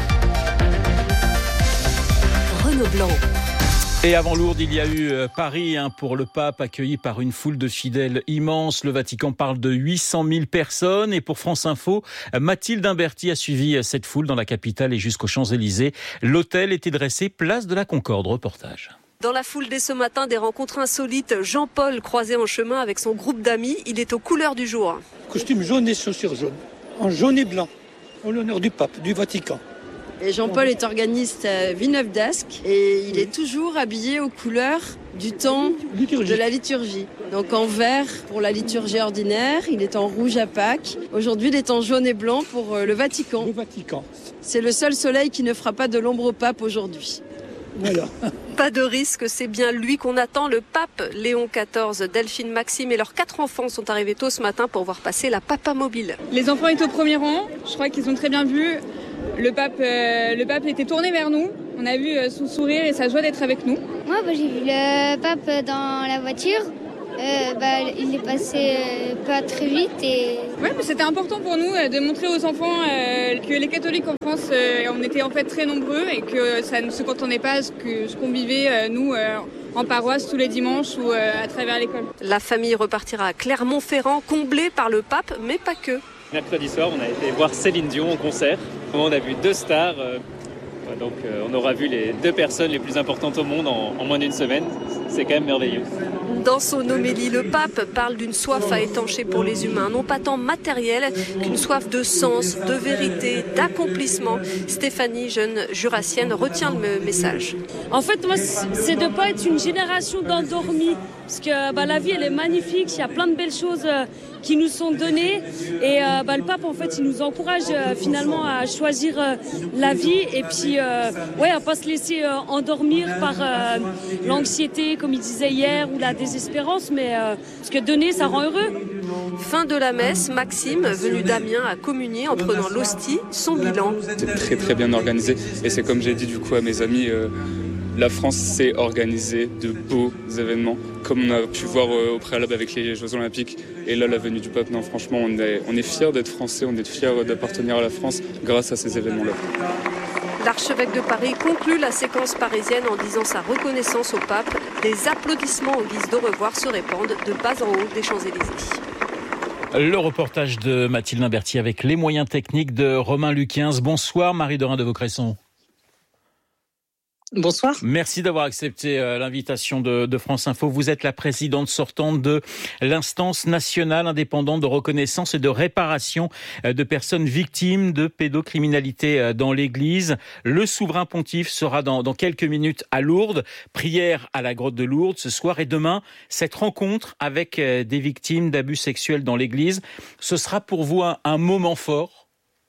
Renaud Blanc. Et avant Lourdes, il y a eu Paris hein, pour le pape, accueilli par une foule de fidèles immense. Le Vatican parle de huit cent mille personnes. Et pour France Info, Mathilde Imberti a suivi cette foule dans la capitale et jusqu'aux Champs-Élysées. L'hôtel était dressé place de la Concorde. Reportage. Dans la foule dès ce matin, des rencontres insolites. Jean-Paul croisé en chemin avec son groupe d'amis. Il est aux couleurs du jour. Costume jaune et chaussures jaunes. En jaune et blanc. En l'honneur du pape, du Vatican. Et Jean-Paul est organiste à Villeneuve d'Ascq et il est toujours habillé aux couleurs du temps liturgie. De la liturgie. Donc en vert pour la liturgie ordinaire, il est en rouge à Pâques. Aujourd'hui, il est en jaune et blanc pour le Vatican. Le Vatican. C'est le seul soleil qui ne fera pas de l'ombre au pape aujourd'hui. Voilà. Pas de risque, c'est bien lui qu'on attend, le pape Léon quatorze. Delphine, Maxime et leurs quatre enfants sont arrivés tôt ce matin pour voir passer la Papa Mobile. Les enfants étaient au premier rang, je crois qu'ils ont très bien vu. Le pape, euh, le pape était tourné vers nous, on a vu euh, son sourire et sa joie d'être avec nous. Moi bah, j'ai vu le pape dans la voiture, euh, bah, il est passé euh, pas très vite. Et... Ouais, mais c'était important pour nous euh, de montrer aux enfants euh, que les catholiques en France, euh, on était en fait très nombreux et que ça ne se contenait pas à ce, que, ce qu'on vivait euh, nous euh, en paroisse tous les dimanches ou euh, à travers l'école. La famille repartira à Clermont-Ferrand, comblée par le pape, mais pas que. Mercredi soir, on a été voir Céline Dion en concert. On a vu deux stars, euh, donc euh, on aura vu les deux personnes les plus importantes au monde en, en moins d'une semaine. C'est quand même merveilleux. Dans son homélie, le pape parle d'une soif à étancher pour les humains, non pas tant matérielle qu'une soif de sens, de vérité, d'accomplissement. Stéphanie, jeune jurassienne, retient le message. En fait, moi, c'est de ne pas être une génération d'endormis. Parce que bah, la vie, elle est magnifique. Il y a plein de belles choses euh, qui nous sont données. Et euh, bah, le pape, en fait, il nous encourage euh, finalement à choisir euh, la vie. Et puis, euh, ouais, à ne pas se laisser euh, endormir par euh, l'anxiété, comme il disait hier, ou la désespérance. Mais euh, parce que donner, ça rend heureux. Fin de la messe, Maxime, venu d'Amiens, a communié en prenant l'hostie, son bilan. C'est très très bien organisé. Et c'est comme j'ai dit du coup à mes amis... Euh... La France s'est organisée de beaux événements, comme on a pu voir au préalable avec les Jeux Olympiques. Et là, la venue du pape, non, franchement, on est, on est fiers d'être français, on est fiers d'appartenir à la France grâce à ces événements-là. L'archevêque de Paris conclut la séquence parisienne en disant sa reconnaissance au pape. Des applaudissements en guise d'au revoir se répandent de bas en haut des Champs-Élysées. Le reportage de Mathilde Imberti avec les moyens techniques de Romain Luquins. Bonsoir Marie-Dorin de Vaucresson. Bonsoir. Merci d'avoir accepté l'invitation de, de France Info. Vous êtes la présidente sortante de l'instance nationale indépendante de reconnaissance et de réparation de personnes victimes de pédocriminalité dans l'Église. Le souverain pontife sera dans, dans quelques minutes à Lourdes. Prière à la grotte de Lourdes ce soir et demain, cette rencontre avec des victimes d'abus sexuels dans l'Église. Ce sera pour vous un, un moment fort?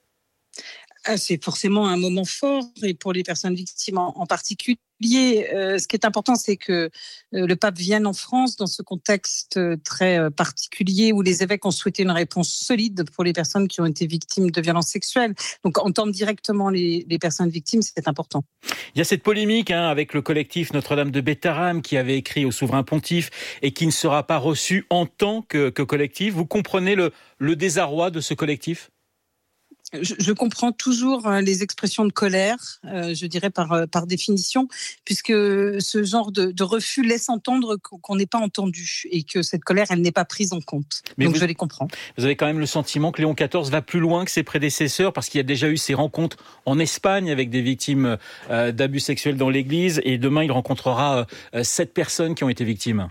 Ah, c'est forcément un moment fort et pour les personnes victimes en, en particulier. Euh, ce qui est important, c'est que euh, le pape vienne en France dans ce contexte euh, très euh, particulier où les évêques ont souhaité une réponse solide pour les personnes qui ont été victimes de violences sexuelles. Donc entendre directement les, les personnes victimes, c'est important. Il y a cette polémique hein, avec le collectif Notre-Dame de Bétharram qui avait écrit au souverain pontife et qui ne sera pas reçu en tant que, que collectif. Vous comprenez le, le désarroi de ce collectif ? Je, je comprends toujours les expressions de colère, euh, je dirais par, par définition, puisque ce genre de, de refus laisse entendre qu'on n'est pas entendu et que cette colère, elle n'est pas prise en compte. Mais Donc vous, je les comprends. Vous avez quand même le sentiment que Léon quatorze va plus loin que ses prédécesseurs parce qu'il y a déjà eu ces rencontres en Espagne avec des victimes euh, d'abus sexuels dans l'Église et demain il rencontrera euh, sept personnes qui ont été victimes.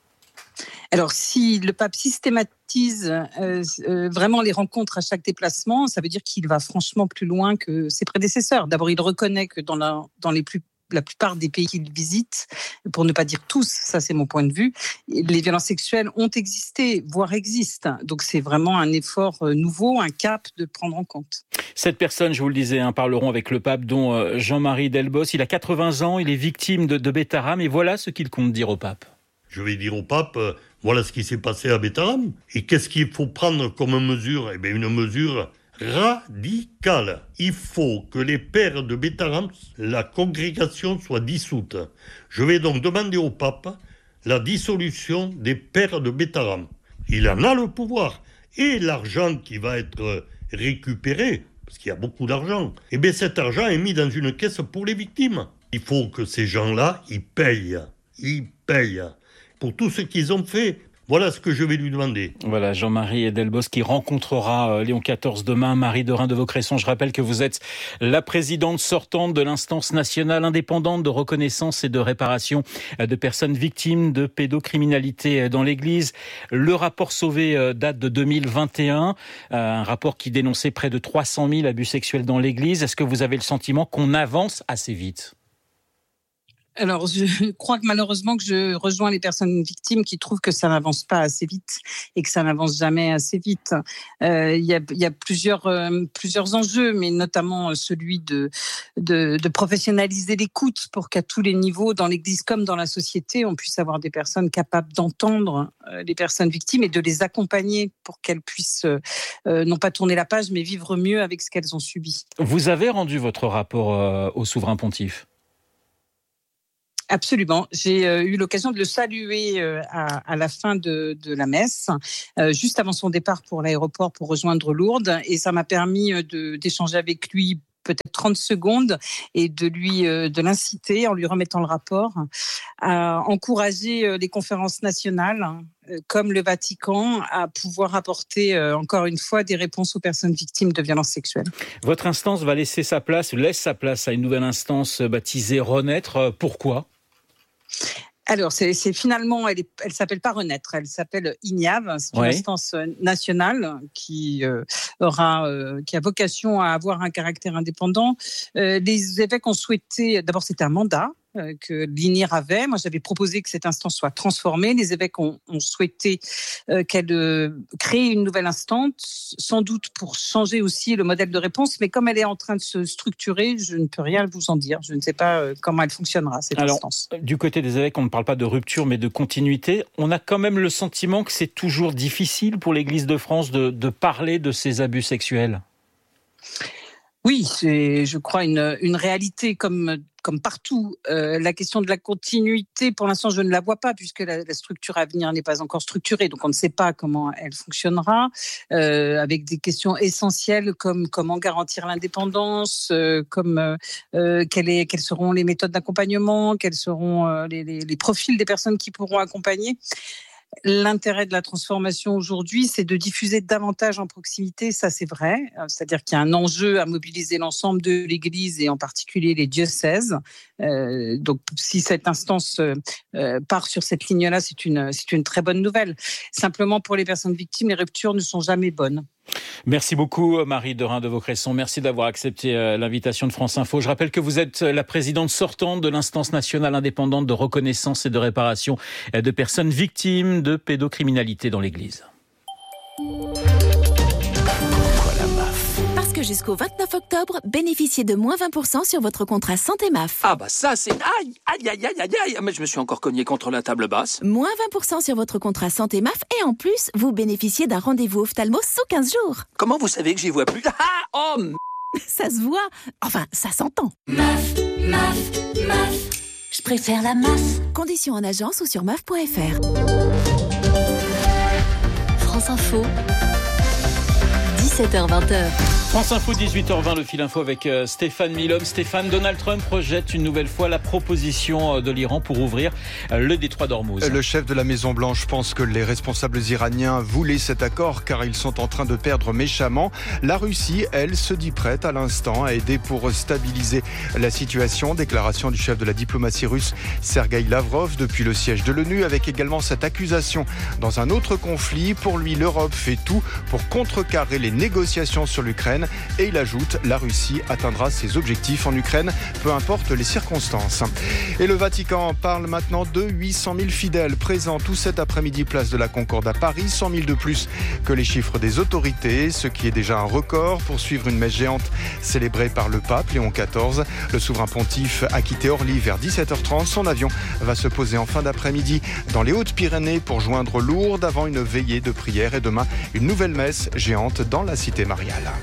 Alors, si le pape systématise euh, euh, vraiment les rencontres à chaque déplacement, ça veut dire qu'il va franchement plus loin que ses prédécesseurs. D'abord, il reconnaît que dans la, dans les plus, la plupart des pays qu'il visite, pour ne pas dire tous, ça c'est mon point de vue, les violences sexuelles ont existé, voire existent. Donc, c'est vraiment un effort nouveau, un cap de prendre en compte. Cette personne, je vous le disais, hein, parleront avec le pape, dont Jean-Marie Delbos. Il a quatre-vingts ans, il est victime de, de Bétharram et voilà ce qu'il compte dire au pape. Je vais dire au pape, euh, voilà ce qui s'est passé à Bétharram. Et qu'est-ce qu'il faut prendre comme mesure ? Eh bien, une mesure radicale. Il faut que les pères de Bétharram, la congrégation soit dissoute. Je vais donc demander au pape la dissolution des pères de Bétharram. Il en a le pouvoir. Et l'argent qui va être récupéré, parce qu'il y a beaucoup d'argent, eh bien, cet argent est mis dans une caisse pour les victimes. Il faut que ces gens-là, ils payent. Ils payent. Pour tout ce qu'ils ont fait. Voilà ce que je vais lui demander. Voilà, Jean-Marie Delbos qui rencontrera Léon quatorze demain. Marie-Dorin de Vaucresson, je rappelle que vous êtes la présidente sortante de l'instance nationale indépendante de reconnaissance et de réparation de personnes victimes de pédocriminalité dans l'Église. Le rapport Sauvé date de deux mille vingt et un, un rapport qui dénonçait près de trois cent mille abus sexuels dans l'Église. Est-ce que vous avez le sentiment qu'on avance assez vite ? Alors, je crois que malheureusement que je rejoins les personnes victimes qui trouvent que ça n'avance pas assez vite et que ça n'avance jamais assez vite. Euh, il y a, il y a plusieurs, euh, plusieurs enjeux, mais notamment celui de, de, de professionnaliser l'écoute pour qu'à tous les niveaux, dans l'Église comme dans la société, on puisse avoir des personnes capables d'entendre euh, les personnes victimes et de les accompagner pour qu'elles puissent euh, non pas tourner la page, mais vivre mieux avec ce qu'elles ont subi. Vous avez rendu votre rapport euh, au souverain pontife ? Absolument. J'ai euh, eu l'occasion de le saluer euh, à, à la fin de, de la messe, euh, juste avant son départ pour l'aéroport pour rejoindre Lourdes. Et ça m'a permis de, d'échanger avec lui peut-être trente secondes et de lui euh, de l'inciter, en lui remettant le rapport, à encourager euh, les conférences nationales, euh, comme le Vatican, à pouvoir apporter euh, encore une fois des réponses aux personnes victimes de violences sexuelles. Votre instance va laisser sa place, laisse sa place à une nouvelle instance baptisée Renaître. Pourquoi ? Alors, c'est, c'est finalement, elle ne s'appelle pas Renaître, elle s'appelle INIAV. C'est une Ouais. instance nationale qui, euh, aura, euh, qui a vocation à avoir un caractère indépendant. Euh, les évêques ont souhaité, d'abord c'était un mandat euh, que l'I N I R avait. Moi, j'avais proposé que cette instance soit transformée. Les évêques ont, ont souhaité euh, qu'elle euh, crée une nouvelle instance, sans doute pour changer aussi le modèle de réponse. Mais comme elle est en train de se structurer, je ne peux rien vous en dire. Je ne sais pas euh, comment elle fonctionnera, cette Alors, instance. du côté des évêques, on ne parle pas de rupture, mais de continuité. On a quand même le sentiment que c'est toujours difficile pour l'Église de France de, de parler de ces abus sexuels. Oui, c'est, je crois, une, une réalité comme, comme partout. Euh, la question de la continuité, pour l'instant, je ne la vois pas, puisque la, la structure à venir n'est pas encore structurée. Donc, on ne sait pas comment elle fonctionnera, euh, avec des questions essentielles comme comment garantir l'indépendance, euh, comme euh, euh, quelle est, quelles seront les méthodes d'accompagnement, quels seront euh, les, les, les profils des personnes qui pourront accompagner. L'intérêt de la transformation aujourd'hui, c'est de diffuser davantage en proximité, ça c'est vrai. C'est-à-dire qu'il y a un enjeu à mobiliser l'ensemble de l'Église et en particulier les diocèses. Euh, donc si cette instance euh, part sur cette ligne-là, c'est une, c'est une très bonne nouvelle. Simplement pour les personnes victimes, les ruptures ne sont jamais bonnes. Merci beaucoup Marie Derain de Vaucresson. Merci d'avoir accepté l'invitation de France Info. Je rappelle que vous êtes la présidente sortante de l'instance nationale indépendante de reconnaissance et de réparation de personnes victimes de pédocriminalité dans l'Église. Parce que jusqu'au vingt-neuf octobre, bénéficiez de moins vingt pour cent sur votre contrat santé M A F. Ah bah ça c'est... Aïe, aïe, aïe, aïe, aïe, aïe. Mais je me suis encore cogné contre la table basse. Moins vingt pour cent sur votre contrat santé M A F et en plus, vous bénéficiez d'un rendez-vous ophtalmo sous quinze jours. Comment vous savez que j'y vois plus? Ah, oh m... Ça se voit. Enfin, ça s'entend. M A F, M A F, M A F. Je préfère la M A F. Conditions en agence ou sur M A F point F R. France Info, dix-sept heures vingt. France Info, dix-huit heures vingt, le fil info avec Stéphane Milhomme. Stéphane, Donald Trump projette une nouvelle fois la proposition de l'Iran pour ouvrir le détroit d'Ormuz. Le chef de la Maison-Blanche pense que les responsables iraniens voulaient cet accord car ils sont en train de perdre méchamment. La Russie, elle, se dit prête à l'instant à aider pour stabiliser la situation. Déclaration du chef de la diplomatie russe, Sergueï Lavrov, depuis le siège de l'ONU, avec également cette accusation dans un autre conflit. Pour lui, l'Europe fait tout pour contrecarrer les négociations sur l'Ukraine. Et il ajoute, la Russie atteindra ses objectifs en Ukraine, peu importe les circonstances. Et le Vatican parle maintenant de huit cent mille fidèles présents tout cet après-midi place de la Concorde à Paris, cent mille de plus que les chiffres des autorités, ce qui est déjà un record pour suivre une messe géante célébrée par le pape Léon quatorze. Le souverain pontife a quitté Orly vers dix-sept heures trente. Son avion va se poser en fin d'après-midi dans les Hautes-Pyrénées pour joindre Lourdes avant une veillée de prière et demain une nouvelle messe géante dans la cité mariale.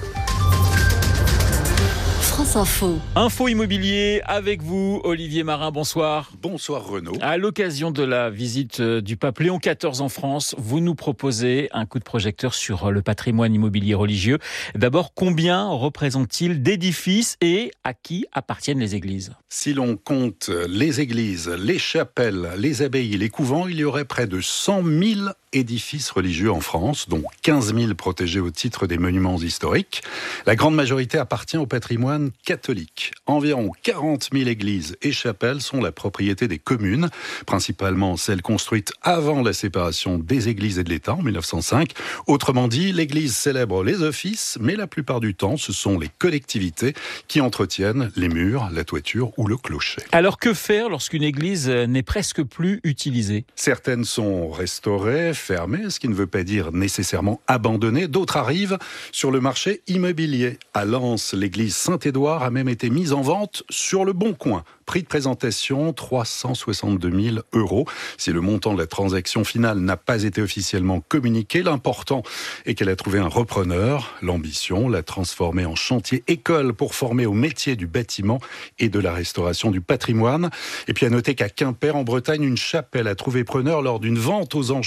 France Info. Info immobilier avec vous, Olivier Marin, bonsoir. Bonsoir Renaud. À l'occasion de la visite du pape Léon quatorze en France, vous nous proposez un coup de projecteur sur le patrimoine immobilier religieux. D'abord, combien représente-t-il d'édifices et à qui appartiennent les églises ? Si l'on compte les églises, les chapelles, les abbayes, les couvents, il y aurait près de cent mille édifices religieux en France, dont quinze mille protégés au titre des monuments historiques. La grande majorité appartient au patrimoine catholique. Environ quarante mille églises et chapelles sont la propriété des communes, principalement celles construites avant la séparation des églises et de l'État en mille neuf cent cinq. Autrement dit, l'église célèbre les offices, mais la plupart du temps, ce sont les collectivités qui entretiennent les murs, la toiture ou le clocher. Alors que faire lorsqu'une église n'est presque plus utilisée ? Certaines sont restaurées, fermées, ce qui ne veut pas dire nécessairement abandonnées. D'autres arrivent sur le marché immobilier. À Lens, l'église Saint-Édouard a même été mise en vente sur le Bon Coin. Prix de présentation, trois cent soixante-deux mille euros. Si le montant de la transaction finale n'a pas été officiellement communiqué, l'important est qu'elle a trouvé un repreneur. L'ambition, la transformer en chantier école pour former au métier du bâtiment et de la restauration du patrimoine. Et puis à noter qu'à Quimper, en Bretagne, une chapelle a trouvé preneur lors d'une vente aux enchères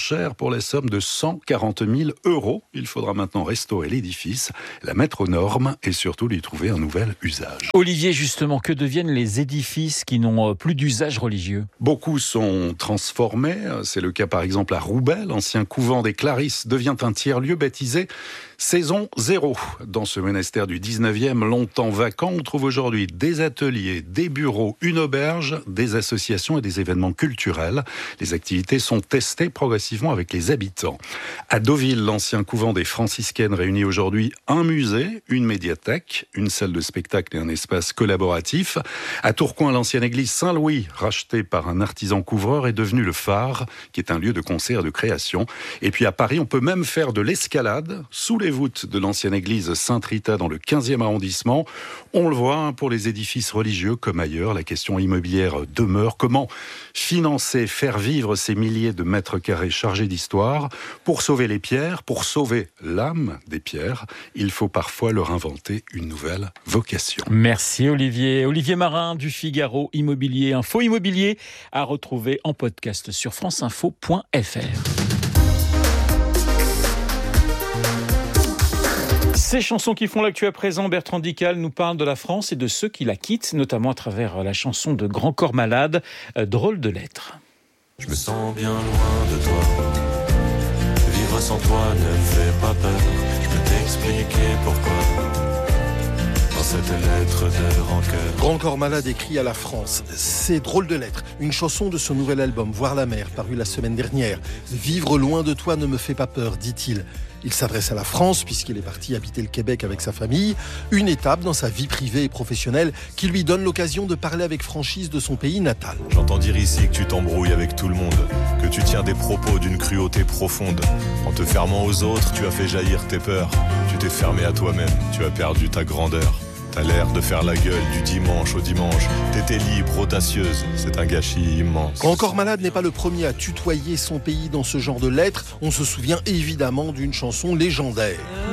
pour la somme de cent quarante mille euros. Il faudra maintenant restaurer l'édifice, la mettre aux normes et surtout lui trouver un nouvel usage. Olivier, justement, que deviennent les édifices qui n'ont plus d'usage religieux ? Beaucoup sont transformés. C'est le cas par exemple à Roubaix. L'ancien couvent des Clarisses devient un tiers-lieu baptisé Saison Zéro. Dans ce monastère du dix-neuvième, longtemps vacant, on trouve aujourd'hui des ateliers, des bureaux, une auberge, des associations et des événements culturels. Les activités sont testées progressivement avec les habitants. À Deauville, l'ancien couvent des franciscaines réunit aujourd'hui un musée, une médiathèque, une salle de spectacle et un espace collaboratif. À Tourcoing, l'ancienne église Saint-Louis, rachetée par un artisan couvreur, est devenue le phare, qui est un lieu de concert et de création. Et puis à Paris, on peut même faire de l'escalade sous les voûtes de l'ancienne église Sainte-Rita dans le quinzième arrondissement. On le voit, pour les édifices religieux comme ailleurs, la question immobilière demeure. Comment financer, faire vivre ces milliers de mètres carrés chargés d'histoire? Pour sauver les pierres, pour sauver l'âme des pierres, il faut parfois leur inventer une nouvelle vocation. Merci Olivier. Olivier Marin du Figaro Immobilier. Info Immobilier à retrouver en podcast sur franceinfo point f r. Ces chansons qui font l'actu à présent, Bertrand Dical nous parle de la France et de ceux qui la quittent, notamment à travers la chanson de Grand Corps Malade, euh, Drôle de lettre. Je me sens bien loin de toi. Vivre sans toi ne me fait pas peur. Je peux t'expliquer pourquoi. Dans cette lettre de rancœur. Grand Corps Malade écrit à la France. C'est Drôle de lettre, une chanson de son nouvel album Voir la mer, paru la semaine dernière. Vivre loin de toi ne me fait pas peur, dit-il. Il s'adresse à la France puisqu'il est parti habiter le Québec avec sa famille. Une étape dans sa vie privée et professionnelle qui lui donne l'occasion de parler avec franchise de son pays natal. J'entends dire ici que tu t'embrouilles avec tout le monde, que tu tiens des propos d'une cruauté profonde. En te fermant aux autres, tu as fait jaillir tes peurs. Tu t'es fermé à toi-même, tu as perdu ta grandeur. T'as l'air de faire la gueule du dimanche au dimanche. T'étais libre, audacieuse, c'est un gâchis immense. Grand Corps Malade n'est pas le premier à tutoyer son pays dans ce genre de lettres. On se souvient évidemment d'une chanson légendaire.